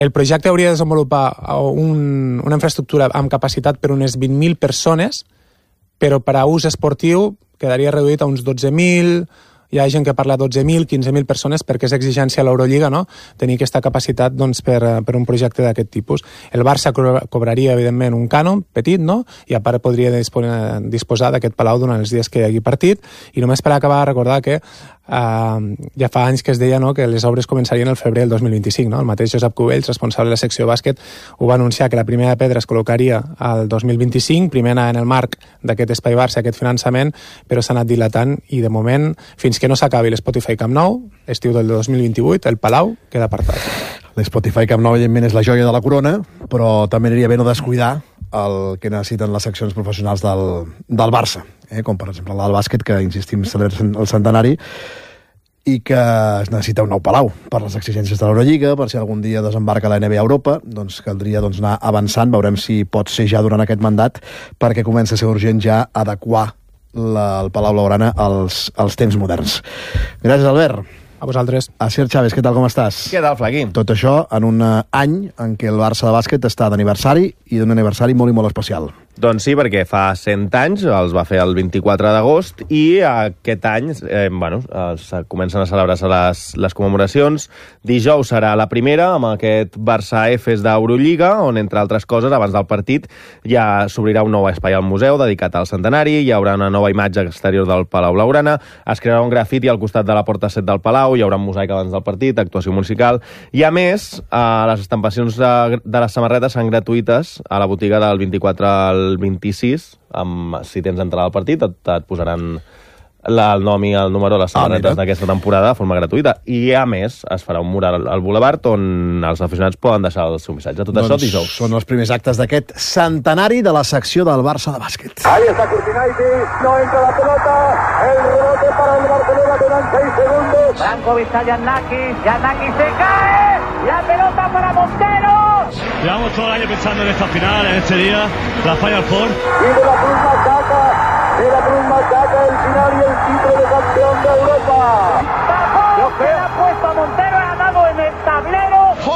El projecte hauria de desenvolupar una infraestructura amb capacitat per unes 20.000 persones, però per a ús esportiu quedaria reduït a uns 12.000, hi ha gent que parla de 12.000, 15.000 persones, perquè és exigència a l'Eurolliga, no?, tenir aquesta capacitat per un projecte d'aquest tipus. El Barça cobraria, evidentment, un cànon petit, no?, i a part podria disposar d'aquest palau durant els dies que hi hagi partit, i només per acabar recordar que ja fa anys que es deia, no?, que les obres començarien el febrer del 2025, no? El mateix Josep Cubells, responsable de la secció bàsquet, ho va anunciar que la primera pedra es col·locaria al 2025, primer en el marc d'aquest Espai Barça, aquest finançament, però s'ha anat dilatant i de moment, fins que no s'acabi l'Spotify Camp Nou, estiu del 2028, el Palau queda apartat. L'Spotify Camp Nou, evidentment, és la joia de la corona, però també aniria bé no descuidar el que necessiten les seccions professionals del Barça, com per exemple la del bàsquet, que insistim celebra el centenari, i que es necessita un nou palau per les exigències de l'Eurolliga, per si algun dia desembarca la NBA a Europa, doncs caldria anar avançant, veurem si pot ser ja durant aquest mandat, perquè comença a ser urgent ja adequar el Palau Blaugrana als temps moderns. Gràcies, Albert. A vosaltres. Asier Chávez, què tal, com estàs? Què tal, Flaqui? Tot això en un any en què el Barça de bàsquet està d'aniversari i d'un aniversari molt i molt especial. Doncs sí, perquè fa 100 anys, els va fer el 24 d'agost, i aquest any comencen a celebrar-se les commemoracions. Dijous serà la primera, amb aquest Barça-Efes d'Eurolliga, on, entre altres coses, abans del partit, ja s'obrirà un nou espai al museu dedicat al centenari, hi haurà una nova imatge exterior del Palau Blaugrana, es crearà un grafiti al costat de la porta 7 del Palau, hi haurà un mosaic abans del partit, actuació musical, i a més, les estampacions de les samarretes seran gratuïtes a la botiga del 24 al 26, si tens entrada al partit, et posaran el nom i el número de les samarretes d'aquesta temporada de forma gratuïta. I, a més, es farà un mural al Boulevard on els aficionats poden deixar el seu missatge. Tot això dijous. Són els primers actes d'aquest centenari de la secció del Barça de bàsquet. Ahí está Kurtinaiti, no entra la pelota, el rebote para el Barcelona, quedan 6 segundos. Brankovic a Giannakis se cae, la pelota para Montero. Llevamos todo el año pensando en esta final, en este día, la Final Four. Y de la Cruz Machaca, el final y el título de campeón de Europa. Se la ha puesto a Montero, ha dado en el tablero.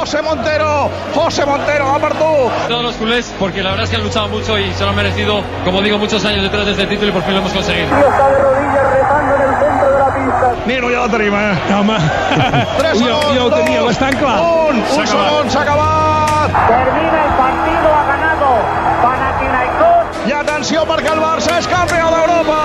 José Montero, va per tu. Todos los culés, porque la verdad es que han luchado mucho y se lo han merecido, como digo, muchos años detrás de este título y por fin lo hemos conseguido. Y está de rodillas retando en el centro de la pista. Nino, ja la tenim, home. 3 segons, ja ho tenia bastant clar. Un segon, s'ha acabat. Termina el partido, ha ganado Panathinaikos. Y atenció perquè el Barça es campeón de Europa.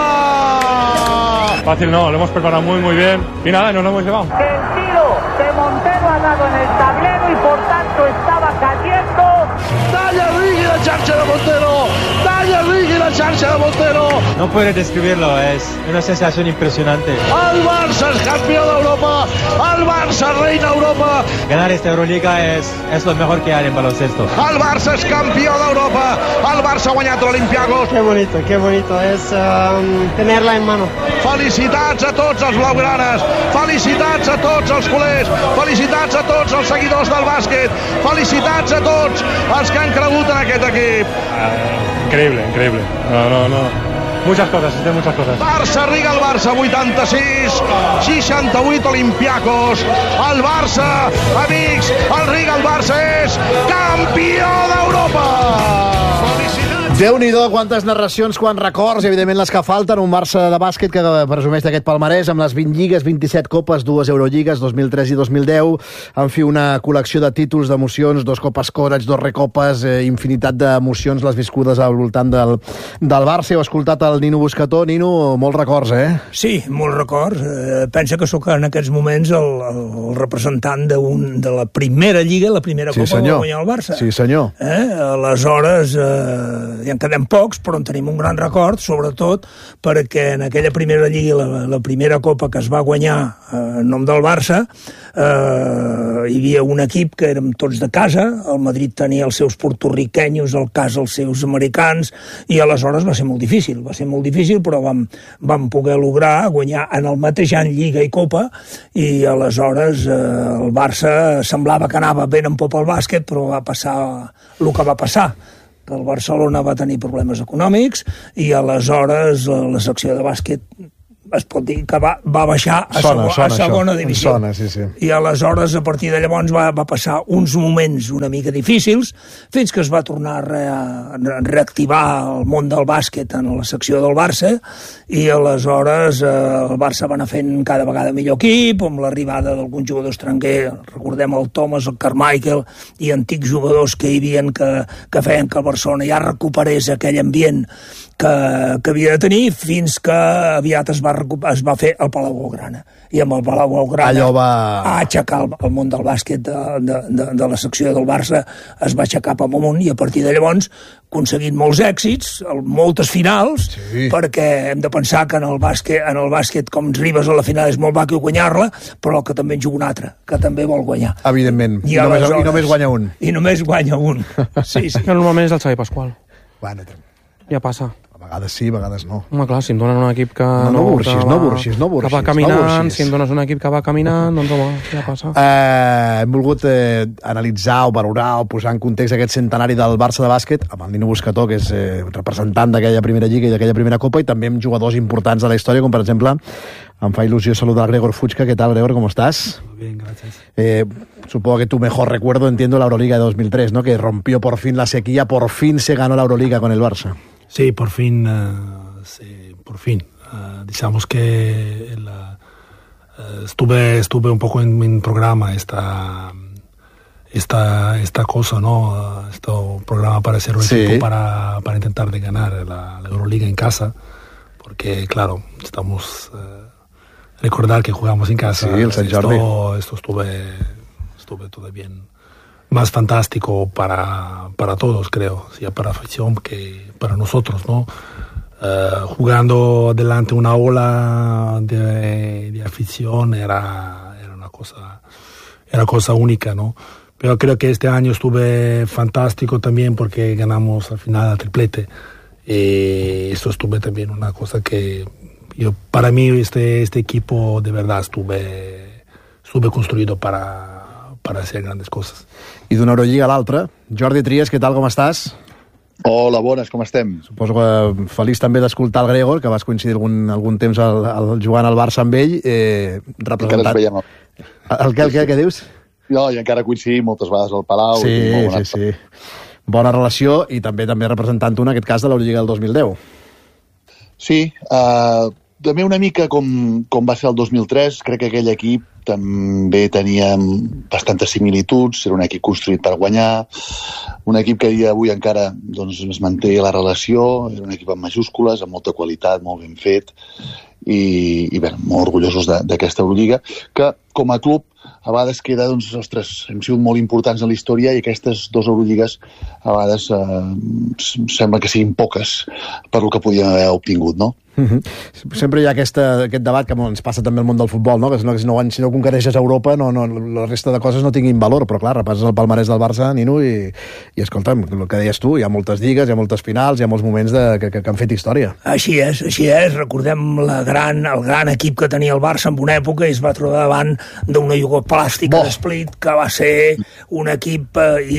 Fácil no, lo hemos preparado muy bien y nada, nos lo hemos llevado. Que el tiro de Montero ha dado en el tablero y por tanto estaba cayendo. Talla Rigui la xarxa de Montero. Talla Rigui la xarxa de Montero. No puedes describirlo, es una sensación impresionante. El Barça es campeón de Europa. El Barça reina Europa. Ganar esta Euroliga es lo mejor que hay en baloncesto. El Barça es campeón de Europa. El Barça ha guanyat l'Olympiakos. Qué bonito es tenerla en mano. Felicitats a tots els blaugranes, felicitats a tots els culers, felicitats a tots els seguidors del bàsquet, felicitats a tots els que han cregut en aquest equip. Increíble. No. Muchas cosas. Barça Riga, el Barça 86, 68 Olympiakos. El Barça, amics, el Riga, el Barça és campió d'Europa. Déu-n'hi-do, quantes narracions, quants records, evidentment les que falten, un Barça de bàsquet que presumeix d'aquest palmarès amb les 20 lligues, 27 copes, 2 Eurolligues, 2003 i 2010, en fi, una col·lecció de títols, d'emocions, 2 copes Courage, 2 recopes, infinitat d'emocions, les viscudes al voltant del Barça. Heu escoltat el Nino Buscató. Nino, molts records, eh? Sí, molts records. Pensa que sóc en aquests moments el representant de la primera lliga, la primera copa que va guanyar el Barça. Sí, senyor. Aleshores, ja en quedem pocs, però en tenim un gran record, sobretot perquè en aquella primera lliga, la primera copa que es va guanyar en nom del Barça, hi havia un equip que érem tots de casa, el Madrid tenia els seus portorriquenyos, el cas els seus americans, i aleshores va ser molt difícil, però vam poder lograr guanyar en el mateix any Lliga i Copa, i aleshores el Barça semblava que anava ben en pop al bàsquet, però va passar el que va passar, que el Barcelona va tenir problemes econòmics i aleshores la secció de bàsquet es pot dir que va baixar a segona divisió. I aleshores, a partir de llavors, va passar uns moments una mica difícils, fins que es va tornar a reactivar el món del bàsquet en la secció del Barça, i aleshores el Barça va anar fent cada vegada millor equip, amb l'arribada d'algun jugador estranger, recordem el Thomas, el Carmichael, i antics jugadors que hi havia que feien que el Barcelona ja recuperés aquell ambient que havia de tenir, fins que aviat es va fer el Palau Blaugrana. I amb el Palau Blaugrana a aixecar el món del bàsquet de la secció del Barça, es va aixecar cap amunt, i a partir de llavors aconseguint molts èxits, moltes finals, perquè hem de pensar que en el bàsquet, com ens arribes a la final és molt maco guanyar-la, però que també en juga un altre, que també vol guanyar. Evidentment, i només guanya un. I només guanya un. Sí. Normalment és el Xavi Pasqual. Bueno, ja passa. A vegades sí, a vegades no. Home, clar, si em donen un equip que no burxis. Que va caminant, si em dones un equip que va caminant, doncs home, ja passa. Hem volgut analitzar o valorar o posar en context aquest centenari del Barça de bàsquet amb el Nino Buscató, que és representant d'aquella primera lliga i d'aquella primera copa, i també amb jugadors importants de la història, com per exemple, em fa il·lusió saludar a Gregor Fuchka. ¿Qué tal, Gregor? ¿Cómo estás? Muy bien, gracias. Supongo que tu mejor recuerdo, entiendo, la Euroliga de 2003, ¿no? Que rompió por fin la sequía, por fin se ganó la Euroliga con el Barça. Sí, por fin, digamos que estuve un poco en programa esta cosa, ¿no? Este programa para ser un equipo para intentar de ganar la Euroliga en casa, porque claro, estamos recordar que jugamos en casa. Sí, el Sant Jordi. Esto estuve todavía más fantástico para todos, creo, sea para la afición que para nosotros, ¿no? Jugando delante una ola de afición era una cosa única, ¿no? Pero creo que este año estuve fantástico también porque ganamos al final el triplete. Esto estuve también una cosa que para mí este equipo de verdad estuve construido para hacer grandes coses. I d'una Eurolliga a l'altra, Jordi Trias, què tal, com estàs? Hola, bones, com estem? Suposo que feliç també d'escoltar el Gregor, que vas coincidir algun temps jugant al Barça amb ell, representat... Què dius? No, i encara coincidim moltes vegades al Palau. Sí. Bona relació, i també representant en aquest cas de l'Eurolliga del 2010. Sí, també una mica com va ser el 2003, crec que aquell equip també tenia bastantes similituds, era un equip construït per guanyar, un equip que a dia d'avui encara es manté la relació, era un equip amb majúscules, amb molta qualitat, molt ben fet, i bé, molt orgullosos d'aquesta Eurolliga, que com a club a vegades queda, ostres, hem sigut molt importants en la història i aquestes dues Eurolligues a vegades sembla que siguin poques per lo que podíem haver obtingut, no? Sempre hi ha aquest debat que ens passa també al món del futbol, no? Que si no conquereixes Europa la resta de coses no tinguin valor, però clar, repasses el palmarès del Barça, Nino, i escolta'm, el que deies tu, hi ha moltes lligues, hi ha moltes finals, hi ha molts moments que han fet història. Així és, recordem el gran equip que tenia el Barça en una època i es va trobar davant d'una jugoplàstica d'Split que va ser un equip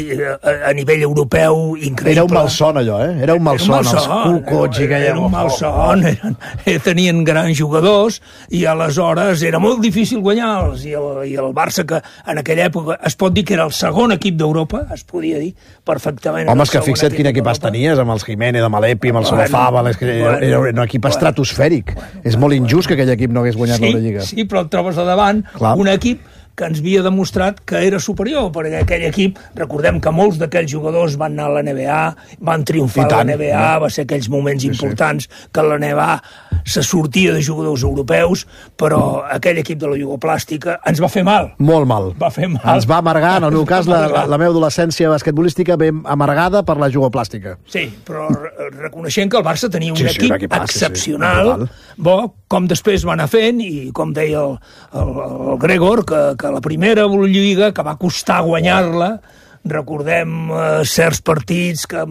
a nivell europeu increïble. Era un malson allò, Era un malson, els cucots i que era un malson, tenien grans jugadors i aleshores era molt difícil guanyar-los, i el Barça, que en aquella època es pot dir que era el segon equip d'Europa, es podia dir perfectament. Home, és que fixa't quin equip tenies, amb els Jiménez, amb l'Epi, amb el Solofàbal, era un equip estratosfèric. És molt injust que aquell equip no hagués guanyat l'Eurolliga. Sí, però et trobes a davant un equip que ens havia demostrat que era superior, perquè aquell equip, recordem que molts d'aquells jugadors van anar a la NBA, van triomfar a la NBA, va ser aquells moments importants que la NBA se sortia de jugadors europeus, però aquell equip de la jugoplàstica ens va fer mal. Molt mal. Va fer mal. Ens va amargar, en el meu cas, la meva adolescència basquetbolística ben amargada per la jugoplàstica. Sí, però reconeixent que el Barça tenia un equip excepcional, bo, com després va anar fent, i com deia el Gregor, que la primera Eurolliga, que va costar guanyar-la, recordem certs partits que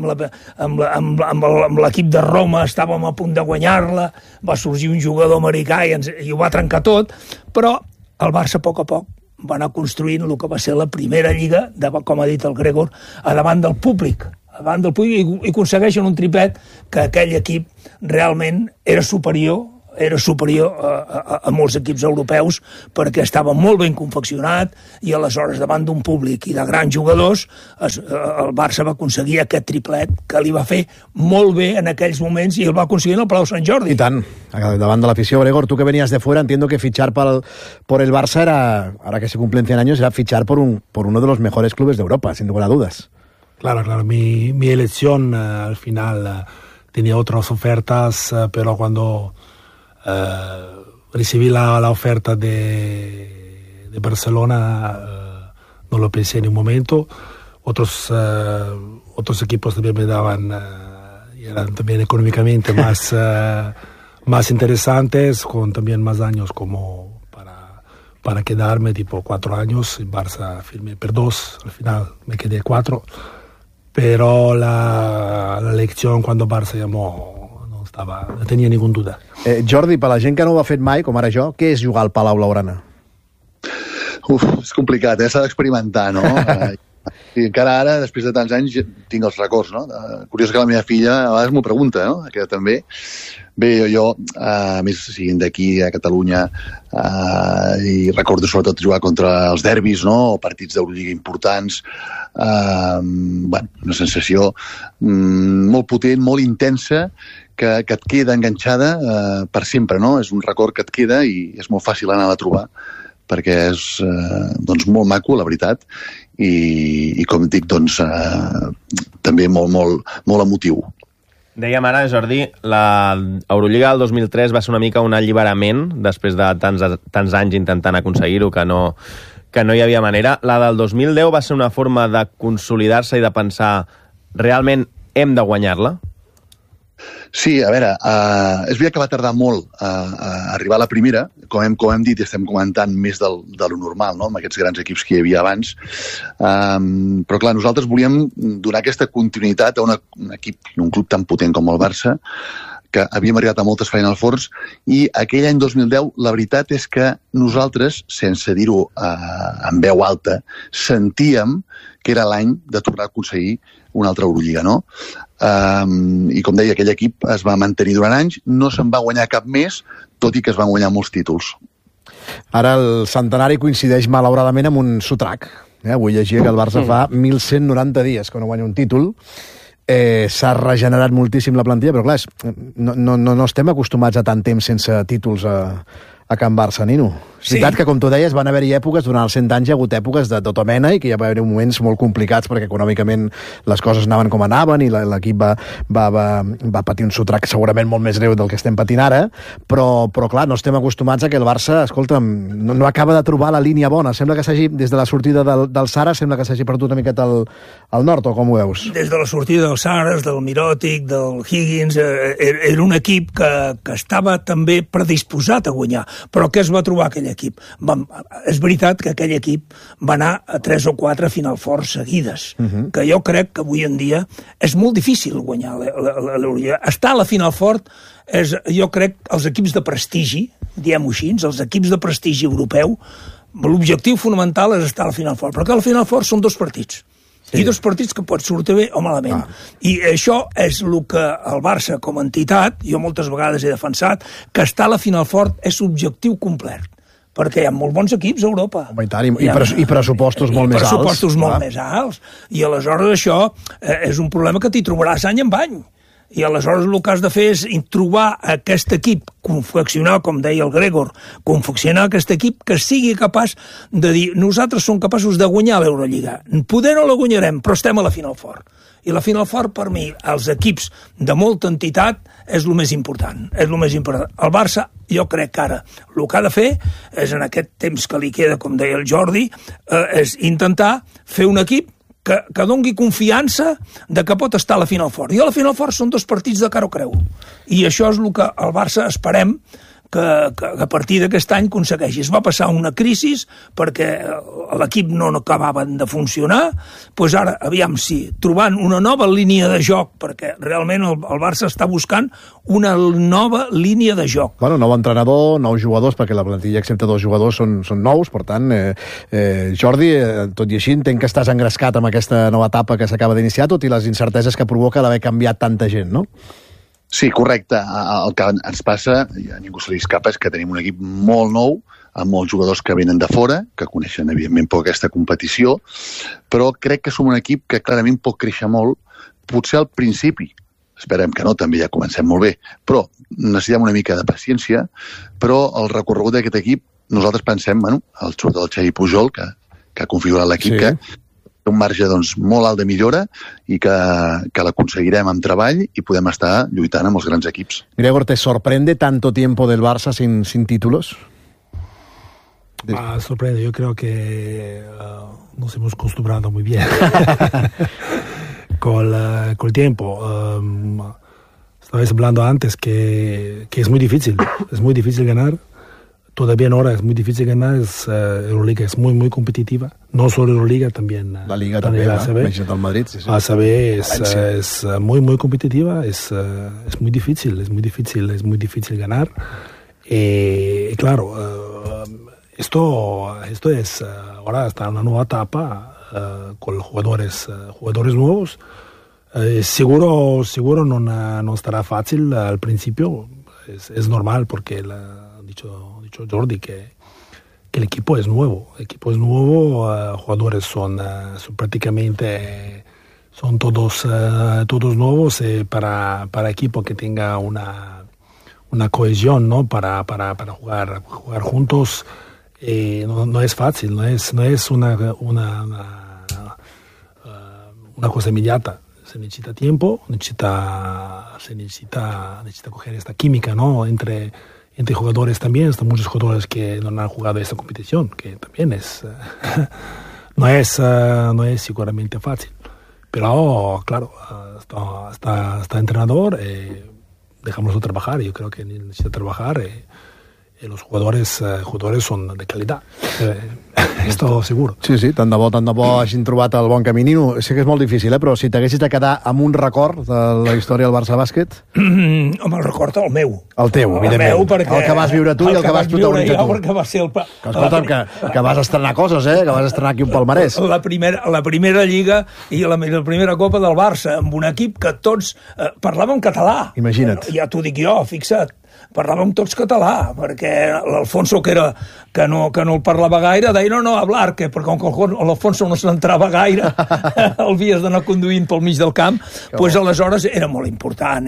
amb l'equip de Roma estàvem a punt de guanyar-la, va sorgir un jugador americà i ho va trencar tot, però el Barça a poc va anar construint el que va ser la primera lliga, com ha dit el Gregor, a davant del públic, i aconsegueixen un triplet que aquell equip realment era superior era superior a molts equips europeus perquè estava molt ben confeccionat i aleshores davant d'un públic i de grans jugadors el Barça va aconseguir aquest triplet que li va fer molt bé en aquells moments i el va aconseguir en el Palau Sant Jordi. I tant, davant de l'afició. Gregor, tú que venías de fuera, entiendo que fichar por el Barça era, ahora que se cumplen 100 años, era fichar por uno de los mejores clubes de Europa, sin lugar a dudas. Claro, mi elección al final tenía otras ofertas, pero cuando recibí la oferta de Barcelona, no lo pensé en un momento. Otros equipos también me daban, eran también económicamente más interesantes, con también más años como para quedarme, tipo 4 años. En Barça firmé por 2, al final me quedé 4. Pero la elección cuando Barça llamó no tenia ningú duda. Jordi, per la gent que no ho ha fet mai, com ara jo, què és jugar al Palau Blaugrana? És complicat, s'ha d'experimentar, no? I encara ara, després de tants anys, tinc els records, no? Curiós que la meva filla a vegades m'ho pregunta, no? Que també. Bé, jo a més, siguin d'aquí, a Catalunya, i recordo sobretot jugar contra els derbis, no? O partits d'Eurolliga importants. Una sensació molt potent, molt intensa, que et queda enganxada per sempre, no? És un record que et queda i és molt fàcil anar a trobar perquè és molt maco, la veritat, i com dic, també molt emotiu. Dèiem ara, Jordi, l'Eurolliga del 2003 va ser una mica un alliberament després de tants anys intentant aconseguir-ho, que no hi havia manera. La del 2010 va ser una forma de consolidar-se i de pensar realment hem de guanyar-la? Sí, a veure, és veritat que va tardar molt a arribar a la primera, com hem dit i estem comentant més de lo normal, no?, amb aquests grans equips que hi havia abans, però clar, nosaltres volíem donar aquesta continuïtat a un equip i un club tan potent com el Barça, que havíem arribat a moltes Final Fours, i aquell any 2010 la veritat és que nosaltres, sense dir-ho en veu alta, sentíem que era l'any de tornar a aconseguir una altra Eurolliga, no? I com deia, aquell equip es va mantenir durant anys, no se'n va guanyar cap més, tot i que es van guanyar molts títols. Ara el centenari coincideix malauradament amb un sotrac. Avui llegia que el Barça fa 1.190 dies que no guanya un títol. S'ha regenerat moltíssim la plantilla, però clar, no estem acostumats a tant temps sense títols a Can Barça, Nino. És veritat que, com tu deies, van haver-hi èpoques, durant els 100 anys hi ha hagut èpoques de tota mena i que hi va haver moments molt complicats perquè econòmicament les coses anaven com anaven i l'equip va patir un sotrac segurament molt més greu del que estem patint ara, però clar, no estem acostumats a que el Barça, escolta'm, no acaba de trobar la línia bona. Sembla que s'hagi, des de la sortida del Sara, sembla que s'hagi perdut una miqueta al nord, o com ho veus? Des de la sortida del Saras, del Mirotic, del Higgins, era un equip que estava també predisposat a guanyar. Però què es va trobar aquell equip? És veritat que aquell equip va anar a 3 o 4 Final Four seguides, que jo crec que avui en dia és molt difícil guanyar l'Eurolliga. Estar a la Final Four és, jo crec, els equips de prestigi, diem-ho així, els equips de prestigi europeu, l'objectiu fonamental és estar a la Final Four, perquè a la Final Four són 2 partits. I 2 partits que pot sortir bé o malament. I això és el que el Barça, com a entitat, jo moltes vegades he defensat, que estar a la Final Four és objectiu complet, perquè hi ha molt bons equips a Europa. I pressupostos molt més alts. I pressupostos molt més alts. I aleshores això és un problema que t'hi trobaràs any en any. I aleshores el que has de fer és trobar aquest equip, confeccionar, com deia el Gregor, confeccionar aquest equip que sigui capaç de dir nosaltres som capaços de guanyar l'Eurolliga. Poder no la guanyarem, però estem a la Final Four. I la Final Four, per mi, els equips de molta entitat, és el més important. És el més important. El Barça, jo crec que ara el que ha de fer és, en aquest temps que li queda, com deia el Jordi, és intentar fer un equip que dongui confiança de que pot estar a la Final Four. I a la Final Four són 2 partits de cara o creu. I això és el que el Barça esperem que a partir d'aquest any aconsegueixi. Es va passar una crisi perquè l'equip no acabava de funcionar, doncs ara, aviam si, trobant una nova línia de joc, perquè realment el Barça està buscant una nova línia de joc. Bueno, nou entrenador, nous jugadors, perquè la plantilla, excepte 2 jugadors, són nous, per tant, Jordi, tot i així, entenc que estàs engrescat amb aquesta nova etapa que s'acaba d'iniciar, tot i les incerteses que provoca d'haver canviat tanta gent, no? Sí, correcte. El que ens passa, i a ningú se li escapa, és que tenim un equip molt nou, amb molts jugadors que venen de fora, que coneixen, evidentment, poc aquesta competició, però crec que som un equip que clarament pot créixer molt, potser al principi. Esperem que no, també ja comencem molt bé, però necessitem una mica de paciència, però el recorregut d'aquest equip, nosaltres pensem, el jugador del Xavi Pujol, que ha configurat l'equip, que té un marge molt alt de millora i que l'aconseguirem amb treball i podem estar lluitant amb els grans equips. Gregor, ¿te sorprende tanto tiempo del Barça sin títulos? Sorprende, yo creo que nos hemos acostumbrado muy bien con el tiempo. Estabais hablando antes que es muy difícil ganar. Todavía ahora es muy difícil ganar. Euroliga es muy, muy competitiva. No solo Euroliga, también la Liga también, ACB. Del Madrid, sí. ACB es muy, muy competitiva. Es muy difícil ganar. Y claro, esto es ahora está en una nueva etapa con jugadores nuevos. Seguro no estará fácil al principio. Es normal porque ha dicho Jordi que el equipo es nuevo. Jugadores son prácticamente son todos nuevos para equipo que tenga una cohesión, ¿no? Para jugar juntos. No es fácil, no es una cosa inmediata. Se necesita tiempo, se necesita coger esta química, ¿no? Entre jugadores también. Están muchos jugadores que no han jugado esta competición, que también no es seguramente fácil. Pero claro, está entrenador, dejámoslo trabajar. Yo creo que necesita trabajar. Los jugadores son de calidad. Esto seguro. Sí, tant de bo hagin trobat el bon camí. Nino, sé que és molt difícil, però si t'haguessis de quedar amb un record de la història del Barça Bàsquet... Home, el record el meu. El teu, evidentment. El que vas viure tu i el que vas protagonitzar tu. Perquè va ser Escolta'm, que vas estrenar coses, que vas estrenar aquí un palmarès. La primera Lliga i la primera Copa del Barça, amb un equip que tots parlàvem català. Imagina't. Ja t'ho dic jo, fixa't. Parlàvem tots català, perquè l'Alfonso, que no el parlava gaire, deia no, hablar, perquè com que l'Alfonso no s'entrava gaire, el havies d'anar conduint pel mig del camp, doncs aleshores era molt important.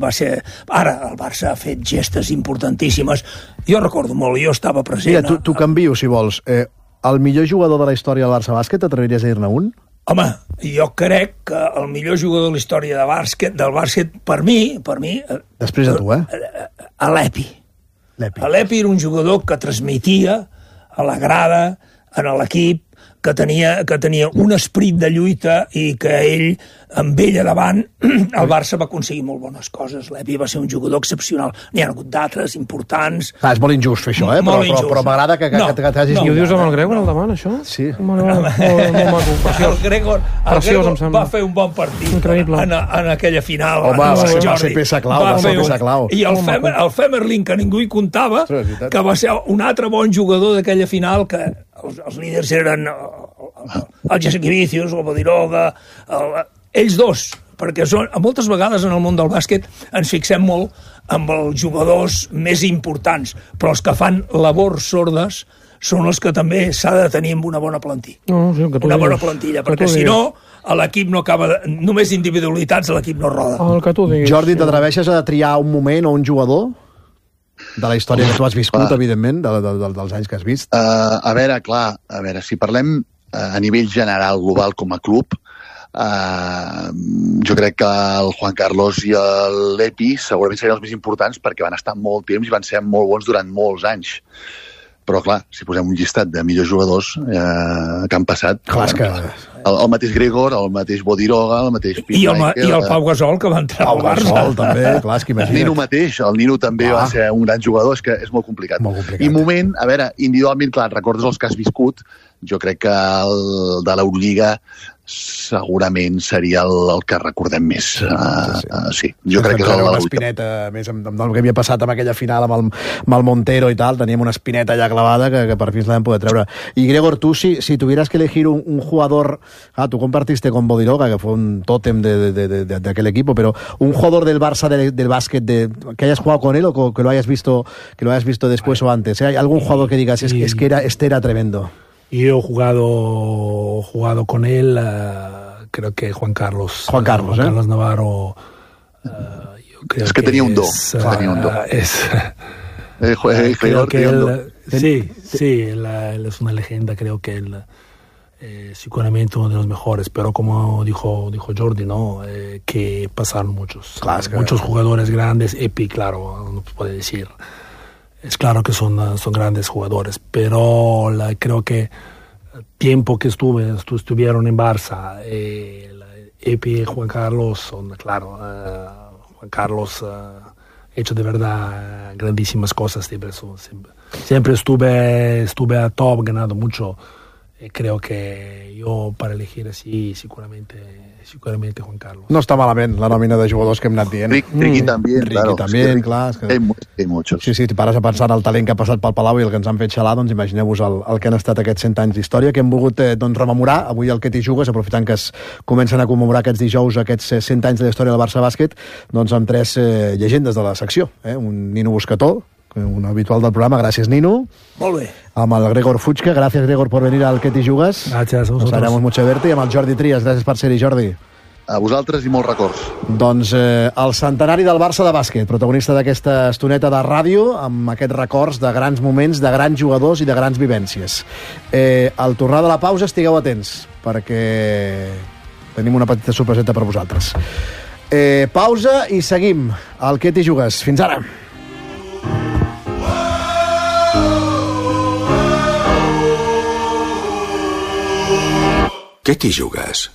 Ara el Barça ha fet gestes importantíssimes. Jo recordo molt, jo estava present. Mira, tu canvio, si vols. El millor jugador de la història del Barça Bàsquet, t'atreviries a dir-ne un? Home, jo crec que el millor jugador de la història del bàsquet, per mi... Després de tu, L'Epi. L'Epi era un jugador que transmetia a la grada, en l'equip, que tenia un esperit de lluita i que ell, amb ell a davant, el Barça va aconseguir molt bones coses. L'Epi va ser un jugador excepcional. N'hi ha hagut d'altres importants. És molt injust fer això, però m'agrada que t'hagis... I ho dius amb el Gregor al davant, això? Sí. Molt maco, preciós. El Gregor va fer un bon partit en aquella final. Home, va ser peça clau. I el Femerling, que ningú hi comptava, que va ser un altre bon jugador d'aquella final, que els líders eren el Jassikevicius, el Bodiroga, ells dos, perquè moltes vegades en el món del bàsquet ens fixem molt amb els jugadors més importants, però els que fan labors sordes són els que també s'ha de tenir amb una bona plantilla. Una bona plantilla, perquè si no, l'equip no acaba... Només individualitats, l'equip no roda. Jordi, t'atreveixes a triar un moment o un jugador de la història que tu has viscut, evidentment, dels anys que has vist? A veure, si parlem a nivell general, global, com a club, jo crec que el Juan Carlos i l'Epi segurament serien els més importants perquè van estar molt temps i van ser molt bons durant molts anys. Però, clar, si posem un llistat de millors jugadors que han passat... Clar, és que... El mateix Gregor, el mateix Bodiroga, el mateix I el Pau Gasol, que va entrar al Barça. Pau Gasol, també, clar, és que imagina't. El Nino mateix, el Nino també va ser un gran jugador, és que és molt complicat. I moment, a veure, individualment, clar, recordes els que has viscut, jo crec que el de l'Eurolliga segurament seria el que recordem més. Sí. Jo crec que és una espineta, més amb el que havia passat amb aquella final amb el Montero i tal, teníem una espineta allà clavada que per fi ens la vam poder treure. Y Gregor, tú si tuvieras que elegir un jugador, tú compartiste con Bodiroga, que fue un tótem de aquel equipo, pero un jugador del Barça del básquet que hayas jugado con él o que lo hayas visto después o antes, ¿hay algún jugador que digas es que era tremendo? Yo he jugado con él, creo que Juan Carlos Navarro. Yo creo es que tenía un do. Creo que él es una leyenda, creo que él seguramente uno de los mejores, pero como dijo Jordi, ¿no? Que pasaron muchos jugadores grandes, Epi, claro, no se puede decir. Es claro que son grandes jugadores, pero creo que el tiempo que estuvieron en Barça, Epi y Juan Carlos son, claro, Juan Carlos ha hecho de verdad grandísimas cosas, siempre estuve a top, ganando mucho. Creo que jo, per elegir así, seguramente Juan Carlos. No està malament la nòmina de jugadors que hem anat dient. Riqui també, claro. També, clar. Hay muchos. Sí, si pares a pensar en el talent que ha passat pel Palau i el que ens han fet xalar, doncs imagineu-vos el que han estat aquests 100 anys d'història, que hem volgut rememorar avui al Que t'hi jugues, aprofitant que es comencen a commemorar aquests dijous, aquests 100 anys de la història del Barça Bàsquet, doncs amb 3 llegendes de la secció. Un Nino Buscató, un habitual del programa. Gràcies, Nino. Molt bé. Amb el Gregor Fuchka. Gràcies, Gregor, por venir al Que t'hi jugues. Gràcies a vosaltres. Nos alegramos mucho de verte. I amb el Jordi Trias. Gràcies per ser-hi, Jordi. A vosaltres i molts records. Doncs el centenari del Barça de bàsquet, protagonista d'aquesta estoneta de ràdio, amb aquests records de grans moments, de grans jugadors i de grans vivències. Al tornar de la pausa estigueu atents, perquè tenim una petita sorpreseta per vosaltres. Pausa i seguim al Que t'hi jugues. Fins ara. Què t'hi jugues?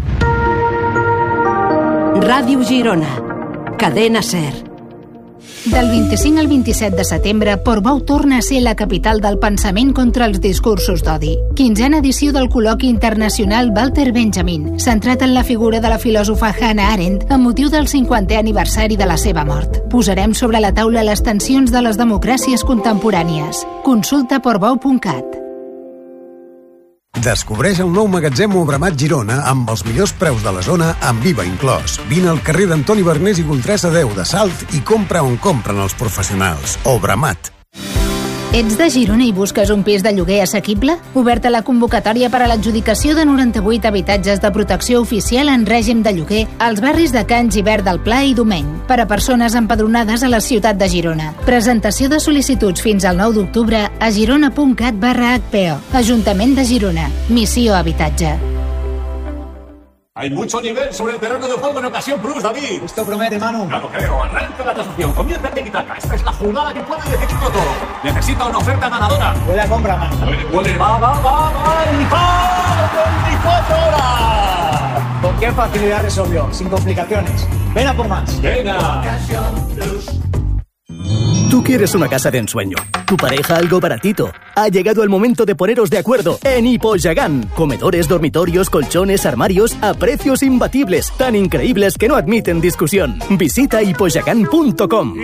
Ràdio Girona. Cadena SER. Del 25 al 27 de setembre, Portbou torna a ser la capital del pensament contra els discursos d'odi. 15a edició del col·loqui internacional Walter Benjamin, centrat en la figura de la filòsofa Hannah Arendt amb motiu del 50è aniversari de la seva mort. Posarem sobre la taula les tensions de les democràcies contemporànies. Consulta portbou.cat. Descobreix el nou magatzem Obramat Girona amb els millors preus de la zona amb IVA inclòs. Vine al carrer d'Antoni Bernés i Goltrassa 10 de Salt i compra on compren els professionals. Obramat. Ets de Girona i busques un pis de lloguer assequible? Oberta la convocatòria per a l'adjudicació de 98 habitatges de protecció oficial en règim de lloguer als barris de Can Gibert del Pla i Domeny, per a persones empadronades a la ciutat de Girona. Presentació de sol·licituds fins al 9 d'octubre a girona.cat/HPO. Ajuntament de Girona. Missió Habitatge. Hay mucho nivel sobre el terreno de juego en Ocasión Plus, David. Esto promete, Manu. Claro, creo. Arranca la tasación. Comienza el tiki-taka. Esta es la jugada que puede decidirlo todo. Necesita una oferta ganadora. Huele a compra, Manu. Huele. Va. ¡El 24 horas! ¿Con qué facilidad resolvió? Sin complicaciones. Ven a por más. Venga. Ocasión Plus. Tú quieres una casa de ensueño, tu pareja algo baratito. Ha llegado el momento de poneros de acuerdo en Hipoyagán. Comedores, dormitorios, colchones, armarios a precios imbatibles, tan increíbles que no admiten discusión. Visita hipoyagán.com.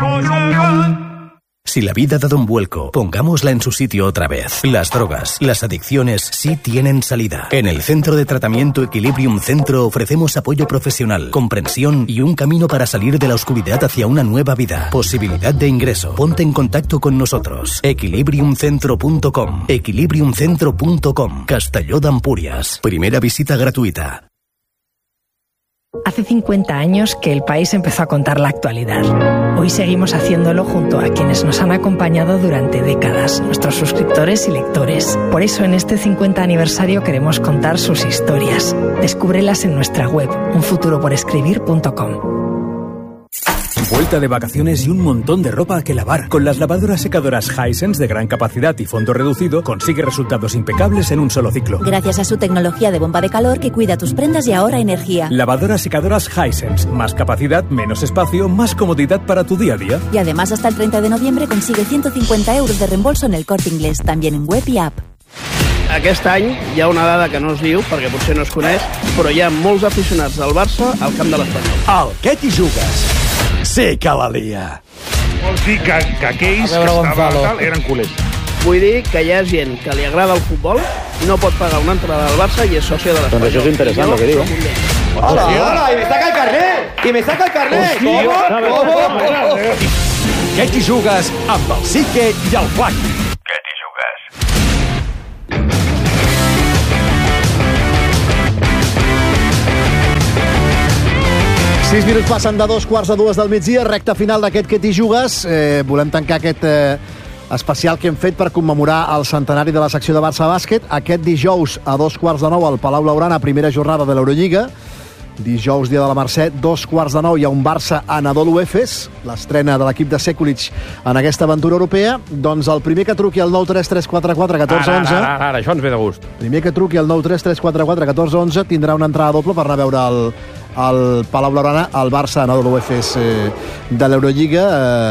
Si la vida ha dado un vuelco, pongámosla en su sitio otra vez. Las drogas, las adicciones sí tienen salida. En el Centro de Tratamiento Equilibrium Centro ofrecemos apoyo profesional, comprensión y un camino para salir de la oscuridad hacia una nueva vida. Posibilidad de ingreso. Ponte en contacto con nosotros. Equilibriumcentro.com. Equilibriumcentro.com. Castelló d'Empúries. Primera visita gratuita. Hace 50 años que el país empezó a contar la actualidad. Hoy seguimos haciéndolo junto a quienes nos han acompañado durante décadas, nuestros suscriptores y lectores. Por eso en este 50 aniversario queremos contar sus historias. Descúbrelas en nuestra web, unfuturoporescribir.com. Vuelta de vacaciones y un montón de ropa que lavar. Con las lavadoras secadoras Hisense de gran capacidad y fondo reducido, consigue resultados impecables en un solo ciclo. Gracias a su tecnología de bomba de calor que cuida tus prendas y ahorra energía. Lavadoras secadoras Hisense. Más capacidad, menos espacio, más comodidad para tu día a día. Y además hasta el 30 de noviembre consigue 150 euros de reembolso en el Corte Inglés, también en web y app. aquest any hi ha una dada que no es diu, perquè potser no es coneix, però hi ha molts aficionats del Barça al camp de l'Espanyol. Al què t'hi jugues? Sí que la lia. Vols dir que aquells que estaven tal eren culers. Vull dir que hi ha gent que li agrada el futbol, no pot pagar una entrada del Barça i és soci de l'Espanyol. Doncs això és interessant, el que diu. Hola, hola, y me saca el carnet! I me saca el carnet! ¿Cómo? Què t'hi jugues amb el Sique i el Flac? Què t'hi jugues? Sis minuts passen de 2:45 del migdia, recta final d'aquest Què t'hi jugues. Volem tancar aquest especial que hem fet per commemorar el centenari de la secció de Barça Bàsquet. Aquest dijous a 8:45 al Palau Blaugrana, primera jornada de l'Eurolliga. Dijous, dia de la Mercè, 8:45, hi ha un Barça Anadolu Efes, l'estrena de l'equip de Sekulic en aquesta aventura europea. Doncs el primer que truqui al 933441411... Ara, això ens ve de gust. Primer que truqui al 933441411 tindrà una entrada doble per anar a veure el Palau Blaugrana, el Barça Anadolu Efes de l'Eurolliga.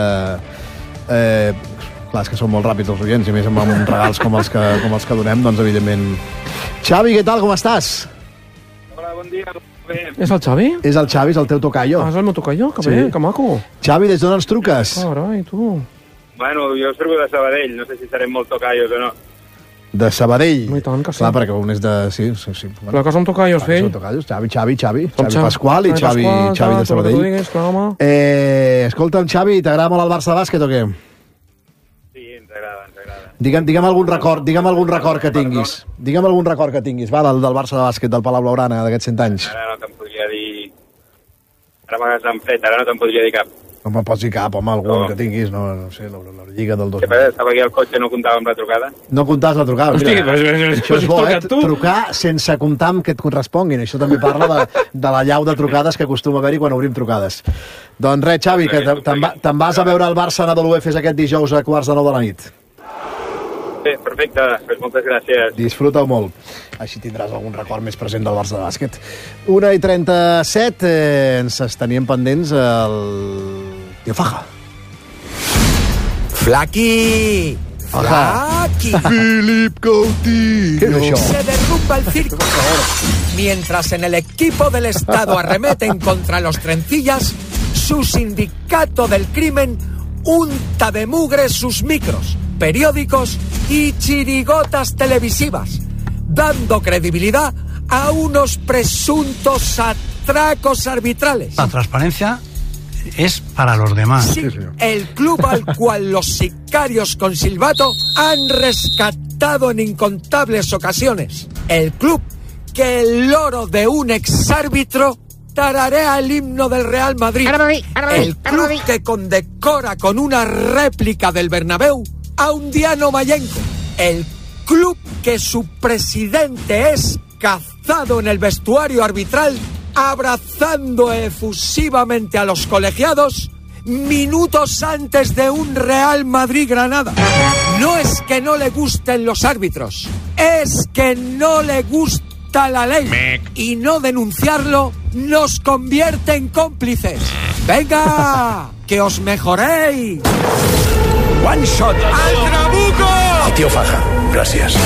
Clar, és que són molt ràpids els oients, i més amb uns regals com els que donem, doncs evidentment. Xavi, què tal, com estàs? Hola, bon dia. Bé. És el Xavi? És el Xavi, és el teu tocayo. Ah, és el meu tocayo? Que bé, que maco. Xavi, des d'on ens truques? Carai, tu. Bueno, jo us truco de Sabadell, no sé si serem molt tocayos o no. De Sabadell? No, i tant que sí. Clar, perquè un és de... Sí. Clar que som tocayos, fill. Som tocayos, Xavi Pasqual i Xavi de Sabadell. Escolta'm, Xavi, t'agrada molt el Barça Bàsquet o què? Sí, ens agrada. Digue'm algun record que tinguis. Digue'm algun record que tinguis, va, del Barça de bàsquet, del Palau Blaugrana, d'aquests 100 anys. Ara no te'n podria dir... Ara m'hagués fred, ara no te'n podria dir cap. No me'n pots dir cap, home, algun que tinguis, no sé, la Lliga del 2000. Què passa, estava aquí al cotxe, no comptava amb la trucada? No comptaves la trucada, Hosti, mira. Això és bo, trucar sense comptar amb que et corresponguin. Això també parla de la llau de trucades que acostuma a haver-hi quan obrim trucades. Doncs res, Xavi, que te'n vas a veure el Barça Anadolu Efes aquest dijous a 8:45 de la nit. Bé, perfecte, doncs moltes gràcies. Disfruta-ho molt. Així tindràs algun record més present del Barça de bàsquet. 1:37, ens teníem pendents el Tío Faja. ¡Flaqui! ¡Flaqui! ¡Philip Coutinho! ¿Qué es eso? Se derrumba el circo. Mientras en el equipo del Estado arremeten contra los trencillas, su sindicato del crimen unta de mugre sus micros, periódicos y chirigotas televisivas, dando credibilidad a unos presuntos atracos arbitrales. La transparencia es para los demás. Sí, el club al cual los sicarios con silbato han rescatado en incontables ocasiones. El club que el loro de un exárbitro tararea el himno del Real Madrid. El club que condecora con una réplica del Bernabéu a un Diano Mayenco. El club que su presidente es cazado en el vestuario arbitral, abrazando efusivamente a los colegiados minutos antes de un Real Madrid-Granada. No es que no le gusten los árbitros, es que no le gusta la ley. Y no denunciarlo nos convierte en cómplices. ¡Venga! ¡Que os mejoréis! ¡One shot! ¡Al Trabuco! El tío Faja, gracias.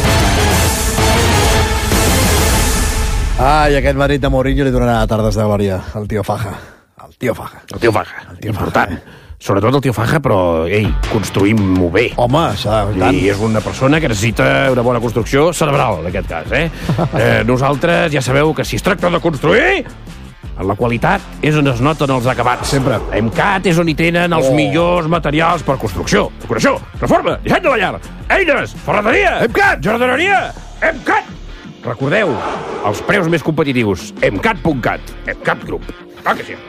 Ai, aquest Madrid de Mourinho li donarà tardes de glòria al Tío Faja. El Tío Faja. Important. Sobretot el Tío Faja, però, ei, construïm-ho bé. Home, tant. I és una persona que necessita una bona construcció cerebral, en aquest cas, Nosaltres ja sabeu que si es tracta de construir, la qualitat és on es noten els acabats. Sempre. EMCAT és on hi tenen els millors materials per construcció. Decoració, reforma, disseny de la llar, eines, ferreteria, EMCAT, jardineria, EMCAT. Recordeu, els preus més competitius, emcat.cat, EMCAT Group. Clar que sí.